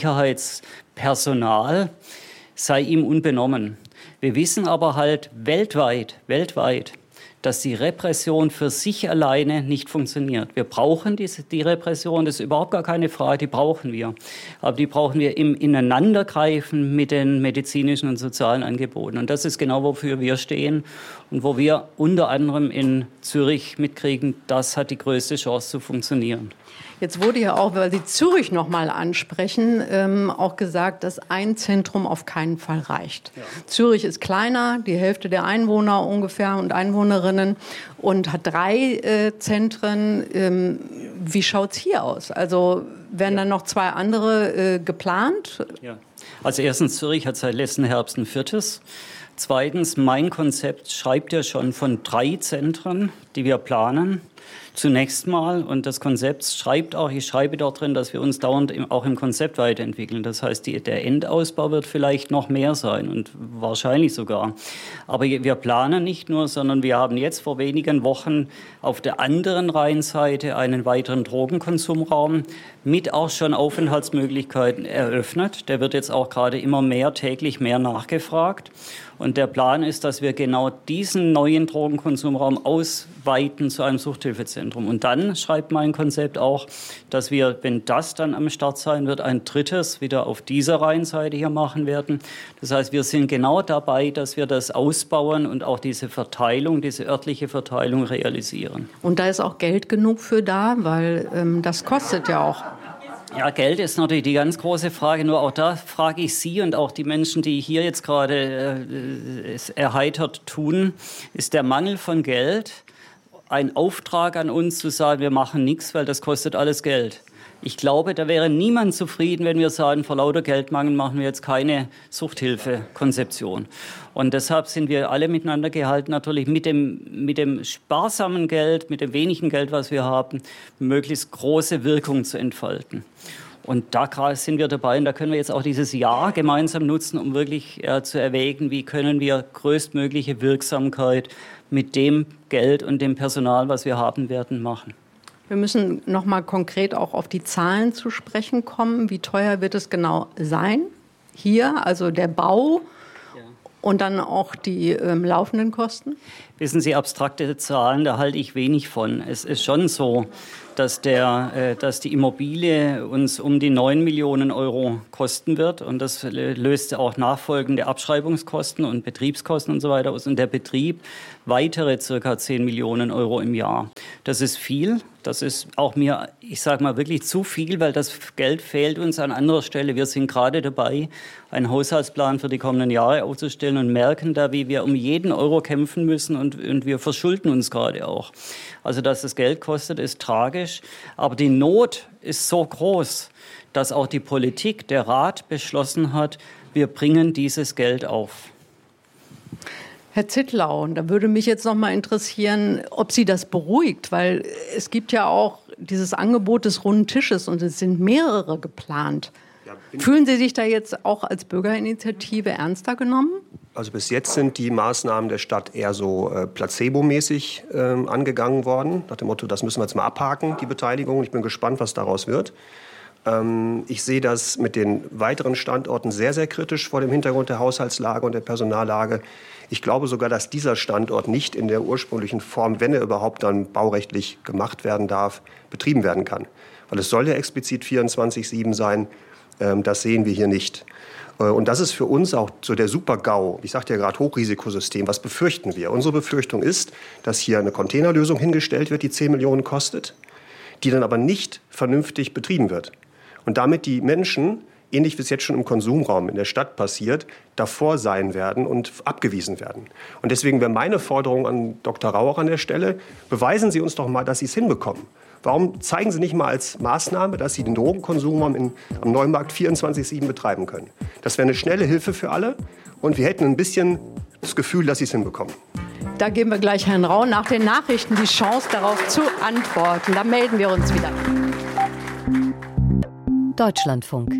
Sicherheitspersonal, sei ihm unbenommen. Wir wissen aber halt weltweit, dass die Repression für sich alleine nicht funktioniert. Wir brauchen die Repression, das ist überhaupt gar keine Frage, die brauchen wir. Aber die brauchen wir im Ineinandergreifen mit den medizinischen und sozialen Angeboten. Und das ist genau, wofür wir stehen und wo wir unter anderem in Zürich mitkriegen, das hat die größte Chance zu funktionieren. Jetzt wurde ja auch, weil Sie Zürich noch mal ansprechen, auch gesagt, dass ein Zentrum auf keinen Fall reicht. Ja. Zürich ist kleiner, die Hälfte der Einwohner ungefähr und Einwohnerinnen und hat 3 Zentren. Wie schaut's hier aus? Also werden dann noch 2 andere geplant? Ja. Also erstens, Zürich hat seit letzten Herbst ein 4. Zweitens, mein Konzept schreibt ja schon von 3 Zentren, die wir planen. zunächst mal. Und das Konzept ich schreibe dort drin, dass wir uns dauernd auch im Konzept weiterentwickeln. Das heißt, der Endausbau wird vielleicht noch mehr sein und wahrscheinlich sogar. Aber wir planen nicht nur, sondern wir haben jetzt vor wenigen Wochen auf der anderen Rheinseite einen weiteren Drogenkonsumraum mit auch schon Aufenthaltsmöglichkeiten eröffnet. Der wird jetzt auch gerade immer mehr, täglich mehr nachgefragt. Und der Plan ist, dass wir genau diesen neuen Drogenkonsumraum ausweiten zu einem Suchthilfezentrum. Und dann schreibt mein Konzept auch, dass wir, wenn das dann am Start sein wird, ein drittes wieder auf dieser Rheinseite hier machen werden. Das heißt, wir sind genau dabei, dass wir das ausbauen und auch diese Verteilung, diese örtliche Verteilung realisieren. Und da ist auch Geld genug für da, weil das kostet ja auch. Ja, Geld ist natürlich die ganz große Frage. Nur auch da frage ich Sie und auch die Menschen, die hier jetzt gerade erheitert tun, ist der Mangel von Geld ein Auftrag an uns zu sagen, wir machen nichts, weil das kostet alles Geld. Ich glaube, da wäre niemand zufrieden, wenn wir sagen, vor lauter Geldmangel machen wir jetzt keine Suchthilfekonzeption. Und deshalb sind wir alle miteinander gehalten, natürlich mit dem sparsamen Geld, mit dem wenigen Geld, was wir haben, möglichst große Wirkung zu entfalten. Und da sind wir dabei und da können wir jetzt auch dieses Jahr gemeinsam nutzen, um wirklich zu erwägen, wie können wir größtmögliche Wirksamkeit mit dem Geld und dem Personal, was wir haben werden, machen. Wir müssen noch mal konkret auch auf die Zahlen zu sprechen kommen. Wie teuer wird es genau sein? Hier, also der Bau und dann auch die laufenden Kosten? Wissen Sie, abstrakte Zahlen, da halte ich wenig von. Es ist schon so, dass die Immobilie uns um die 9 Millionen Euro kosten wird. Und das löst auch nachfolgende Abschreibungskosten und Betriebskosten und so weiter aus. Und der Betrieb weitere ca. 10 Millionen Euro im Jahr. Das ist viel. Das ist auch mir, ich sage mal, wirklich zu viel, weil das Geld fehlt uns an anderer Stelle. Wir sind gerade dabei, einen Haushaltsplan für die kommenden Jahre aufzustellen und merken da, wie wir um jeden Euro kämpfen müssen und wir verschulden uns gerade auch. Also, dass das Geld kostet, ist tragisch. Aber die Not ist so groß, dass auch die Politik, der Rat beschlossen hat, wir bringen dieses Geld auf. Herr Zittlau, da würde mich jetzt noch mal interessieren, ob Sie das beruhigt, weil es gibt ja auch dieses Angebot des runden Tisches und es sind mehrere geplant. Ja, fühlen Sie sich da jetzt auch als Bürgerinitiative ernster genommen? Also bis jetzt sind die Maßnahmen der Stadt eher so placebo-mäßig angegangen worden, nach dem Motto, das müssen wir jetzt mal abhaken, die Beteiligung. Ich bin gespannt, was daraus wird. Ich sehe das mit den weiteren Standorten sehr, sehr kritisch vor dem Hintergrund der Haushaltslage und der Personallage. Ich glaube sogar, dass dieser Standort nicht in der ursprünglichen Form, wenn er überhaupt dann baurechtlich gemacht werden darf, betrieben werden kann. Weil es soll ja explizit 24/7 sein. Das sehen wir hier nicht. Und das ist für uns auch so der Super-GAU. Ich sagte ja gerade Hochrisikosystem. Was befürchten wir? Unsere Befürchtung ist, dass hier eine Containerlösung hingestellt wird, die 10 Millionen kostet, die dann aber nicht vernünftig betrieben wird. Und damit die Menschen, ähnlich wie es jetzt schon im Konsumraum in der Stadt passiert, davor sein werden und abgewiesen werden. Und deswegen wäre meine Forderung an Dr. Rauch an der Stelle, beweisen Sie uns doch mal, dass Sie es hinbekommen. Warum zeigen Sie nicht mal als Maßnahme, dass Sie den Drogenkonsumraum am Neumarkt 24/7 betreiben können? Das wäre eine schnelle Hilfe für alle und wir hätten ein bisschen das Gefühl, dass Sie es hinbekommen. Da geben wir gleich Herrn Rau nach den Nachrichten die Chance, darauf zu antworten. Da melden wir uns wieder. Deutschlandfunk.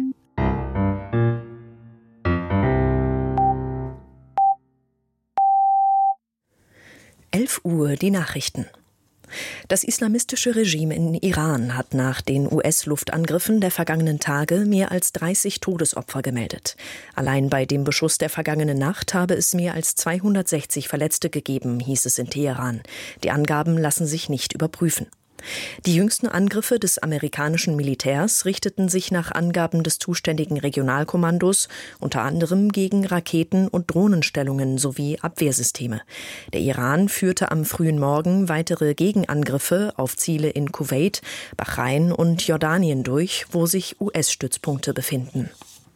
Uhr die Nachrichten. Das islamistische Regime in Iran hat nach den US-Luftangriffen der vergangenen Tage mehr als 30 Todesopfer gemeldet. Allein bei dem Beschuss der vergangenen Nacht habe es mehr als 260 Verletzte gegeben, hieß es in Teheran. Die Angaben lassen sich nicht überprüfen. Die jüngsten Angriffe des amerikanischen Militärs richteten sich nach Angaben des zuständigen Regionalkommandos unter anderem gegen Raketen- und Drohnenstellungen sowie Abwehrsysteme. Der Iran führte am frühen Morgen weitere Gegenangriffe auf Ziele in Kuwait, Bahrain und Jordanien durch, wo sich US-Stützpunkte befinden.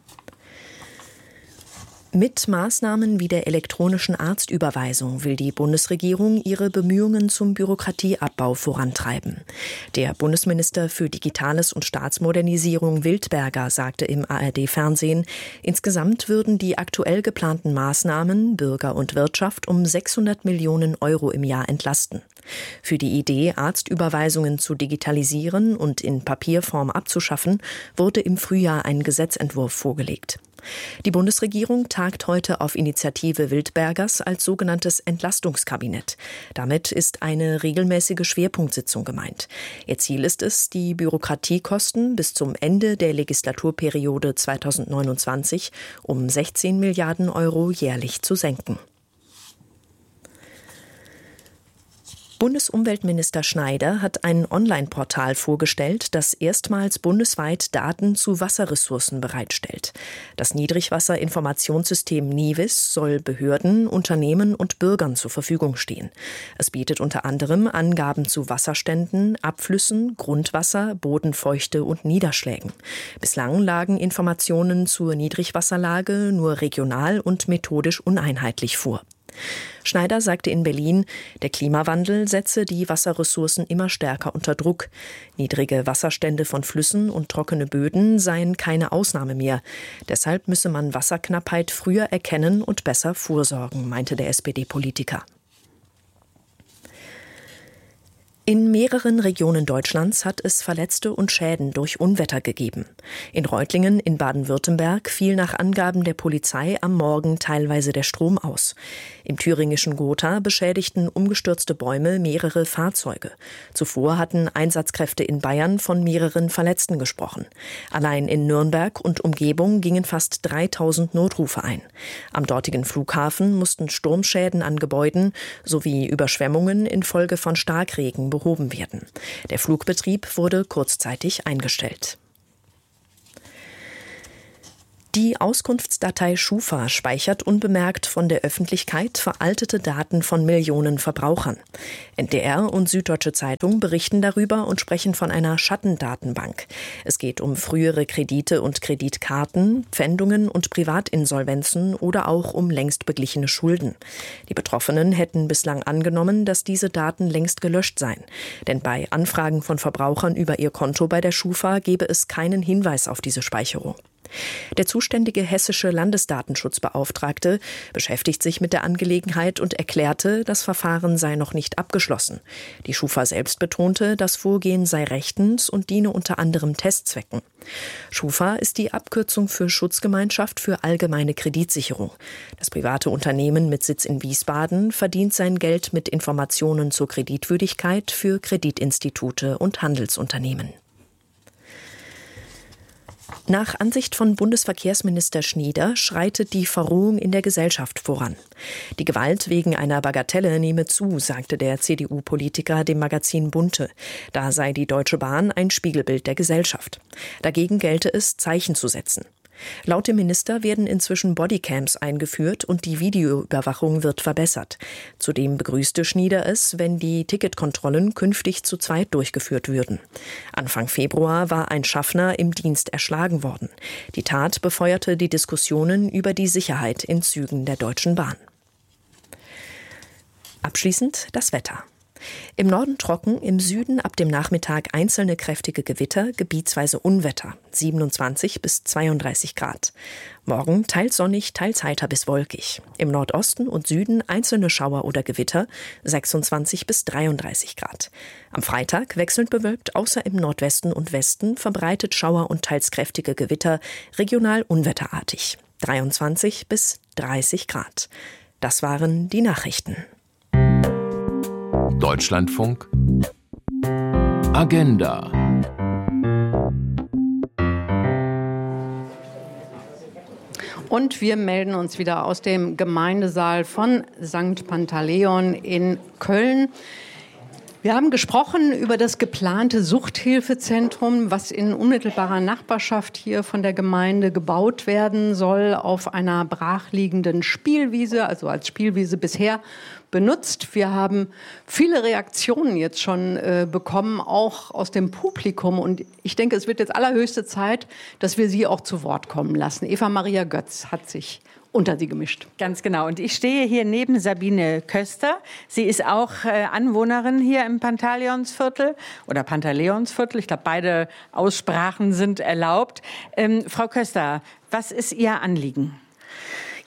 Mit Maßnahmen wie der elektronischen Arztüberweisung will die Bundesregierung ihre Bemühungen zum Bürokratieabbau vorantreiben. Der Bundesminister für Digitales und Staatsmodernisierung Wildberger sagte im ARD-Fernsehen, insgesamt würden die aktuell geplanten Maßnahmen Bürger und Wirtschaft um 600 Millionen Euro im Jahr entlasten. Für die Idee, Arztüberweisungen zu digitalisieren und in Papierform abzuschaffen, wurde im Frühjahr ein Gesetzentwurf vorgelegt. Die Bundesregierung tagt heute auf Initiative Wildbergers als sogenanntes Entlastungskabinett. Damit ist eine regelmäßige Schwerpunktsitzung gemeint. Ihr Ziel ist es, die Bürokratiekosten bis zum Ende der Legislaturperiode 2029 um 16 Milliarden Euro jährlich zu senken. Bundesumweltminister Schneider hat ein Online-Portal vorgestellt, das erstmals bundesweit Daten zu Wasserressourcen bereitstellt. Das Niedrigwasserinformationssystem NIWIS soll Behörden, Unternehmen und Bürgern zur Verfügung stehen. Es bietet unter anderem Angaben zu Wasserständen, Abflüssen, Grundwasser, Bodenfeuchte und Niederschlägen. Bislang lagen Informationen zur Niedrigwasserlage nur regional und methodisch uneinheitlich vor. Schneider sagte in Berlin, der Klimawandel setze die Wasserressourcen immer stärker unter Druck. Niedrige Wasserstände von Flüssen und trockene Böden seien keine Ausnahme mehr. Deshalb müsse man Wasserknappheit früher erkennen und besser vorsorgen, meinte der SPD-Politiker. In mehreren Regionen Deutschlands hat es Verletzte und Schäden durch Unwetter gegeben. In Reutlingen in Baden-Württemberg fiel nach Angaben der Polizei am Morgen teilweise der Strom aus. Im thüringischen Gotha beschädigten umgestürzte Bäume mehrere Fahrzeuge. Zuvor hatten Einsatzkräfte in Bayern von mehreren Verletzten gesprochen. Allein in Nürnberg und Umgebung gingen fast 3000 Notrufe ein. Am dortigen Flughafen mussten Sturmschäden an Gebäuden sowie Überschwemmungen infolge von Starkregen behoben werden. Der Flugbetrieb wurde kurzzeitig eingestellt. Die Auskunftsdatei Schufa speichert unbemerkt von der Öffentlichkeit veraltete Daten von Millionen Verbrauchern. NDR und Süddeutsche Zeitung berichten darüber und sprechen von einer Schattendatenbank. Es geht um frühere Kredite und Kreditkarten, Pfändungen und Privatinsolvenzen oder auch um längst beglichene Schulden. Die Betroffenen hätten bislang angenommen, dass diese Daten längst gelöscht seien. Denn bei Anfragen von Verbrauchern über ihr Konto bei der Schufa gebe es keinen Hinweis auf diese Speicherung. Der zuständige hessische Landesdatenschutzbeauftragte beschäftigt sich mit der Angelegenheit und erklärte, das Verfahren sei noch nicht abgeschlossen. Die Schufa selbst betonte, das Vorgehen sei rechtens und diene unter anderem Testzwecken. Schufa ist die Abkürzung für Schutzgemeinschaft für allgemeine Kreditsicherung. Das private Unternehmen mit Sitz in Wiesbaden verdient sein Geld mit Informationen zur Kreditwürdigkeit für Kreditinstitute und Handelsunternehmen. Nach Ansicht von Bundesverkehrsminister Schnieder schreitet die Verrohung in der Gesellschaft voran. Die Gewalt wegen einer Bagatelle nehme zu, sagte der CDU-Politiker dem Magazin Bunte. Da sei die Deutsche Bahn ein Spiegelbild der Gesellschaft. Dagegen gelte es, Zeichen zu setzen. Laut dem Minister werden inzwischen Bodycams eingeführt und die Videoüberwachung wird verbessert. Zudem begrüßte Schnieder es, wenn die Ticketkontrollen künftig zu zweit durchgeführt würden. Anfang Februar war ein Schaffner im Dienst erschlagen worden. Die Tat befeuerte die Diskussionen über die Sicherheit in Zügen der Deutschen Bahn. Abschließend das Wetter. Im Norden trocken, im Süden ab dem Nachmittag einzelne kräftige Gewitter, gebietsweise Unwetter, 27 bis 32 Grad. Morgen teils sonnig, teils heiter bis wolkig. Im Nordosten und Süden einzelne Schauer oder Gewitter, 26 bis 33 Grad. Am Freitag wechselnd bewölkt, außer im Nordwesten und Westen, verbreitet Schauer und teils kräftige Gewitter, regional unwetterartig, 23 bis 30 Grad. Das waren die Nachrichten. Deutschlandfunk Agenda. Und wir melden uns wieder aus dem Gemeindesaal von St. Pantaleon in Köln. Wir haben gesprochen über das geplante Suchthilfezentrum, was in unmittelbarer Nachbarschaft hier von der Gemeinde gebaut werden soll, auf einer brachliegenden Spielwiese, also als Spielwiese bisher benutzt. Wir haben viele Reaktionen jetzt schon bekommen, auch aus dem Publikum. Und ich denke, es wird jetzt allerhöchste Zeit, dass wir Sie auch zu Wort kommen lassen. Eva-Maria Götz hat sich unter sie gemischt. Ganz genau. Und ich stehe hier neben Sabine Köster. Sie ist auch Anwohnerin hier im Pantaleonsviertel oder Pantaleonsviertel. Ich glaube, beide Aussprachen sind erlaubt. Frau Köster, was ist Ihr Anliegen?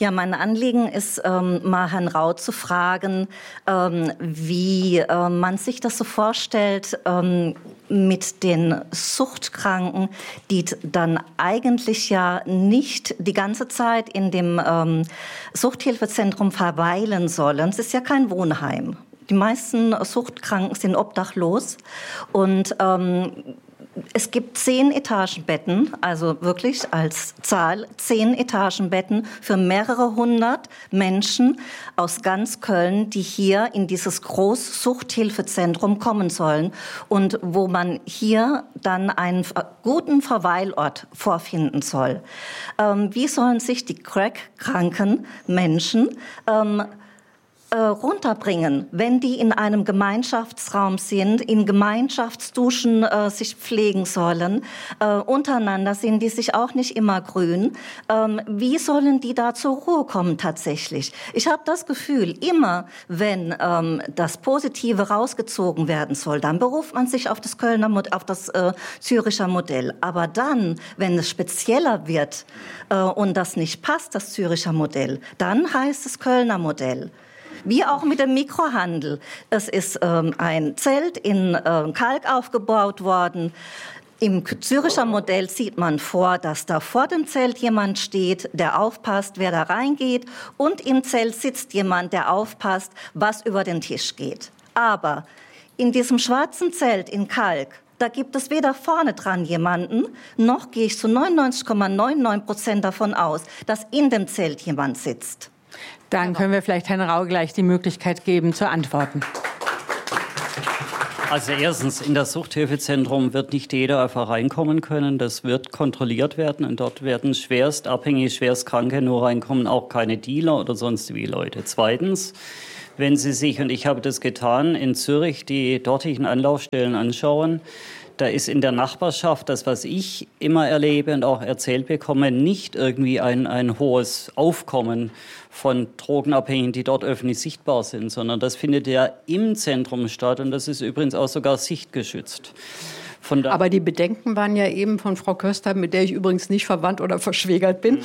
Ja, mein Anliegen ist, mal Herrn Rau zu fragen, wie man sich das so vorstellt mit den Suchtkranken, die dann eigentlich ja nicht die ganze Zeit in dem Suchthilfezentrum verweilen sollen. Es ist ja kein Wohnheim. Die meisten Suchtkranken sind obdachlos und es gibt 10 Etagenbetten, also wirklich als Zahl 10 Etagenbetten für mehrere hundert Menschen aus ganz Köln, die hier in dieses Großsuchthilfezentrum kommen sollen und wo man hier dann einen guten Verweilort vorfinden soll. Wie sollen sich die crack-kranken Menschen runterbringen, wenn die in einem Gemeinschaftsraum sind, in Gemeinschaftsduschen sich pflegen sollen. Untereinander sind die sich auch nicht immer grün. Wie sollen die da zur Ruhe kommen tatsächlich? Ich habe das Gefühl, immer wenn das Positive rausgezogen werden soll, dann beruft man sich auf das Züricher Modell. Aber dann, wenn es spezieller wird und das nicht passt, das Züricher Modell, dann heißt es Kölner Modell. Wie auch mit dem Mikrohandel. Es ist ein Zelt in Kalk aufgebaut worden. Im Züricher Modell sieht man vor, dass da vor dem Zelt jemand steht, der aufpasst, wer da reingeht. Und im Zelt sitzt jemand, der aufpasst, was über den Tisch geht. Aber in diesem schwarzen Zelt in Kalk, da gibt es weder vorne dran jemanden, noch gehe ich zu 99,99% davon aus, dass in dem Zelt jemand sitzt. Dann können wir vielleicht Herrn Rau gleich die Möglichkeit geben, zu antworten. Also erstens, in das Suchthilfezentrum wird nicht jeder einfach reinkommen können. Das wird kontrolliert werden und dort werden schwerst abhängige, schwerst Kranke nur reinkommen, auch keine Dealer oder sonstige Leute. Zweitens, wenn Sie sich, und ich habe das getan, in Zürich die dortigen Anlaufstellen anschauen, da ist in der Nachbarschaft das, was ich immer erlebe und auch erzählt bekomme, nicht irgendwie ein hohes Aufkommen von Drogenabhängigen, die dort öffentlich sichtbar sind, sondern das findet ja im Zentrum statt und das ist übrigens auch sogar sichtgeschützt. Aber die Bedenken waren ja eben von Frau Köster, mit der ich übrigens nicht verwandt oder verschwägert bin,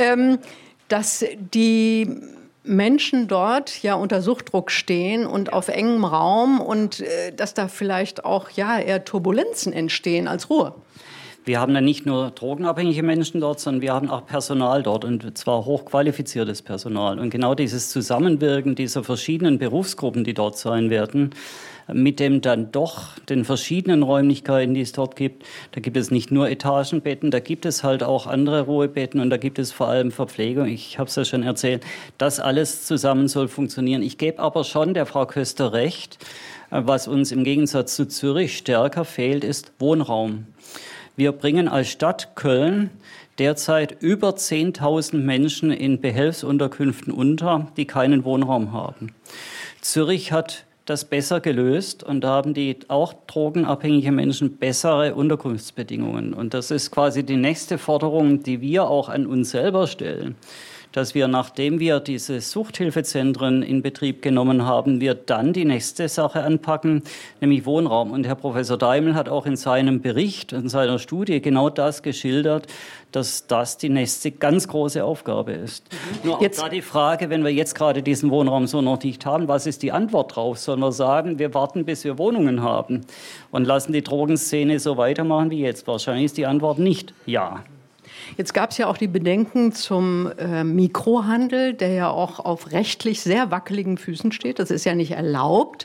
dass die Menschen dort ja unter Suchtdruck stehen und auf engem Raum und dass da vielleicht auch eher Turbulenzen entstehen als Ruhe. Wir haben dann nicht nur drogenabhängige Menschen dort, sondern wir haben auch Personal dort und zwar hochqualifiziertes Personal. Und genau dieses Zusammenwirken dieser verschiedenen Berufsgruppen, die dort sein werden, mit dem dann doch den verschiedenen Räumlichkeiten, die es dort gibt. Da gibt es nicht nur Etagenbetten, da gibt es halt auch andere Ruhebetten und da gibt es vor allem Verpflegung. Ich habe es ja schon erzählt, das alles zusammen soll funktionieren. Ich gebe aber schon der Frau Köster recht, was uns im Gegensatz zu Zürich stärker fehlt, ist Wohnraum. Wir bringen als Stadt Köln derzeit über 10.000 Menschen in Behelfsunterkünften unter, die keinen Wohnraum haben. Zürich hat das besser gelöst und da haben die auch drogenabhängige Menschen bessere Unterkunftsbedingungen. Und das ist quasi die nächste Forderung, die wir auch an uns selber stellen, dass wir, nachdem wir diese Suchthilfezentren in Betrieb genommen haben, wir dann die nächste Sache anpacken, nämlich Wohnraum. Und Herr Professor Daimel hat auch in seinem Bericht, in seiner Studie genau das geschildert, dass das die nächste ganz große Aufgabe ist. Nur auch da die Frage, wenn wir jetzt gerade diesen Wohnraum so noch nicht haben, was ist die Antwort drauf? Sollen wir sagen, wir warten, bis wir Wohnungen haben und lassen die Drogenszene so weitermachen wie jetzt? Wahrscheinlich ist die Antwort nicht ja. Jetzt gab es ja auch die Bedenken zum Mikrohandel, der ja auch auf rechtlich sehr wackeligen Füßen steht. Das ist ja nicht erlaubt.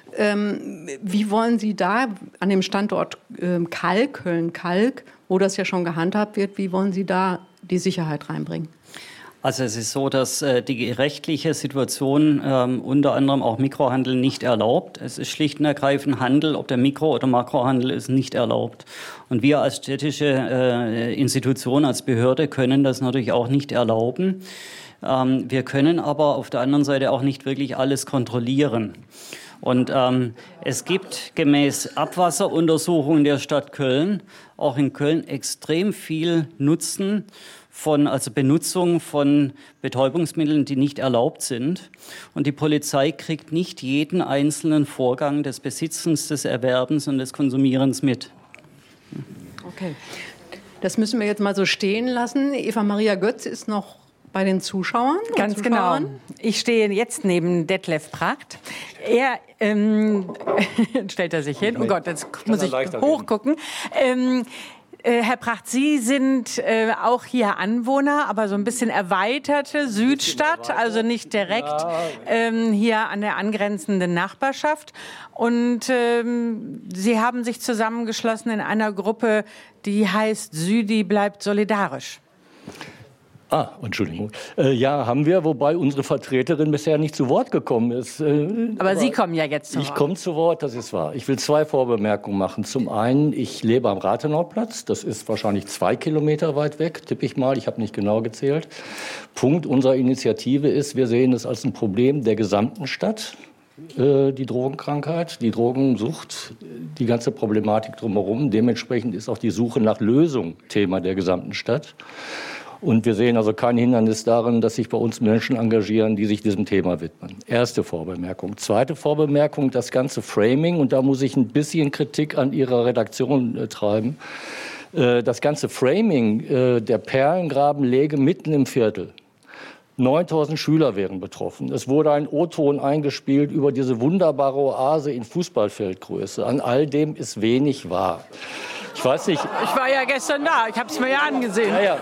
Wie wollen Sie da an dem Standort Köln-Kalk, wo das ja schon gehandhabt wird, wie wollen Sie da die Sicherheit reinbringen? Also es ist so, dass die rechtliche Situation unter anderem auch Mikrohandel nicht erlaubt. Es ist schlicht und ergreifend Handel, ob der Mikro- oder Makrohandel ist nicht erlaubt. Und wir als städtische Institution, als Behörde können das natürlich auch nicht erlauben. Wir können aber auf der anderen Seite auch nicht wirklich alles kontrollieren. Und es gibt gemäß Abwasseruntersuchungen der Stadt Köln auch in Köln extrem viel Nutzen also Benutzung von Betäubungsmitteln, die nicht erlaubt sind. Und die Polizei kriegt nicht jeden einzelnen Vorgang des Besitzens, des Erwerbens und des Konsumierens mit. Okay, das müssen wir jetzt mal so stehen lassen. Eva Maria Götz ist noch bei den Zuschauern? Ganz genau. Ich stehe jetzt neben Detlef Pracht. Er stellt er sich hin. Oh Gott, jetzt muss ich hochgucken. Herr Pracht, Sie sind auch hier Anwohner, aber so ein bisschen erweiterte Südstadt, also nicht direkt hier an der angrenzenden Nachbarschaft. Und Sie haben sich zusammengeschlossen in einer Gruppe, die heißt Südi bleibt solidarisch. Entschuldigung. Ja, haben wir, wobei unsere Vertreterin bisher nicht zu Wort gekommen ist. Aber Sie kommen ja jetzt zu Wort. Ich komme zu Wort, das ist wahr. Ich will 2 Vorbemerkungen machen. Zum einen, ich lebe am Rathenauplatz. Das ist wahrscheinlich 2 Kilometer weit weg, tippe ich mal. Ich habe nicht genau gezählt. Punkt unserer Initiative ist, wir sehen es als ein Problem der gesamten Stadt. Die Drogenkrankheit, die Drogensucht, die ganze Problematik drumherum. Dementsprechend ist auch die Suche nach Lösung Thema der gesamten Stadt. Und wir sehen also kein Hindernis darin, dass sich bei uns Menschen engagieren, die sich diesem Thema widmen. Erste Vorbemerkung. Zweite Vorbemerkung, das ganze Framing, und da muss ich ein bisschen Kritik an Ihrer Redaktion treiben. Das ganze Framing der Perlengrabenlege mitten im Viertel. 9.000 Schüler wären betroffen. Es wurde ein O-Ton eingespielt über diese wunderbare Oase in Fußballfeldgröße. An all dem ist wenig wahr. Ich weiß nicht. Ich war ja gestern da. Ich habe es mir ja angesehen. Ja.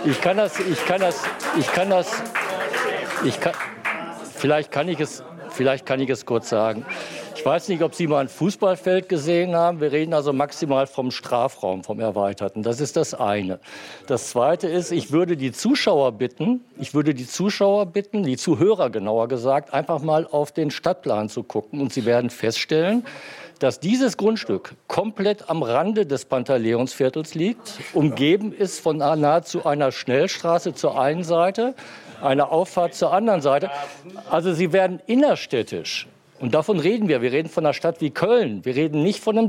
Vielleicht kann ich es kurz sagen. Ich weiß nicht, ob Sie mal ein Fußballfeld gesehen haben. Wir reden also maximal vom Strafraum, vom Erweiterten. Das ist das eine. Das zweite ist, ich würde die Zuhörer bitten, die Zuhörer genauer gesagt, einfach mal auf den Stadtplan zu gucken. Und Sie werden feststellen, dass dieses Grundstück komplett am Rande des Pantaleonsviertels liegt, umgeben ist von nahezu einer Schnellstraße zur einen Seite, einer Auffahrt zur anderen Seite. Also Sie werden innerstädtisch, und davon reden wir reden von einer Stadt wie Köln, wir reden nicht von einem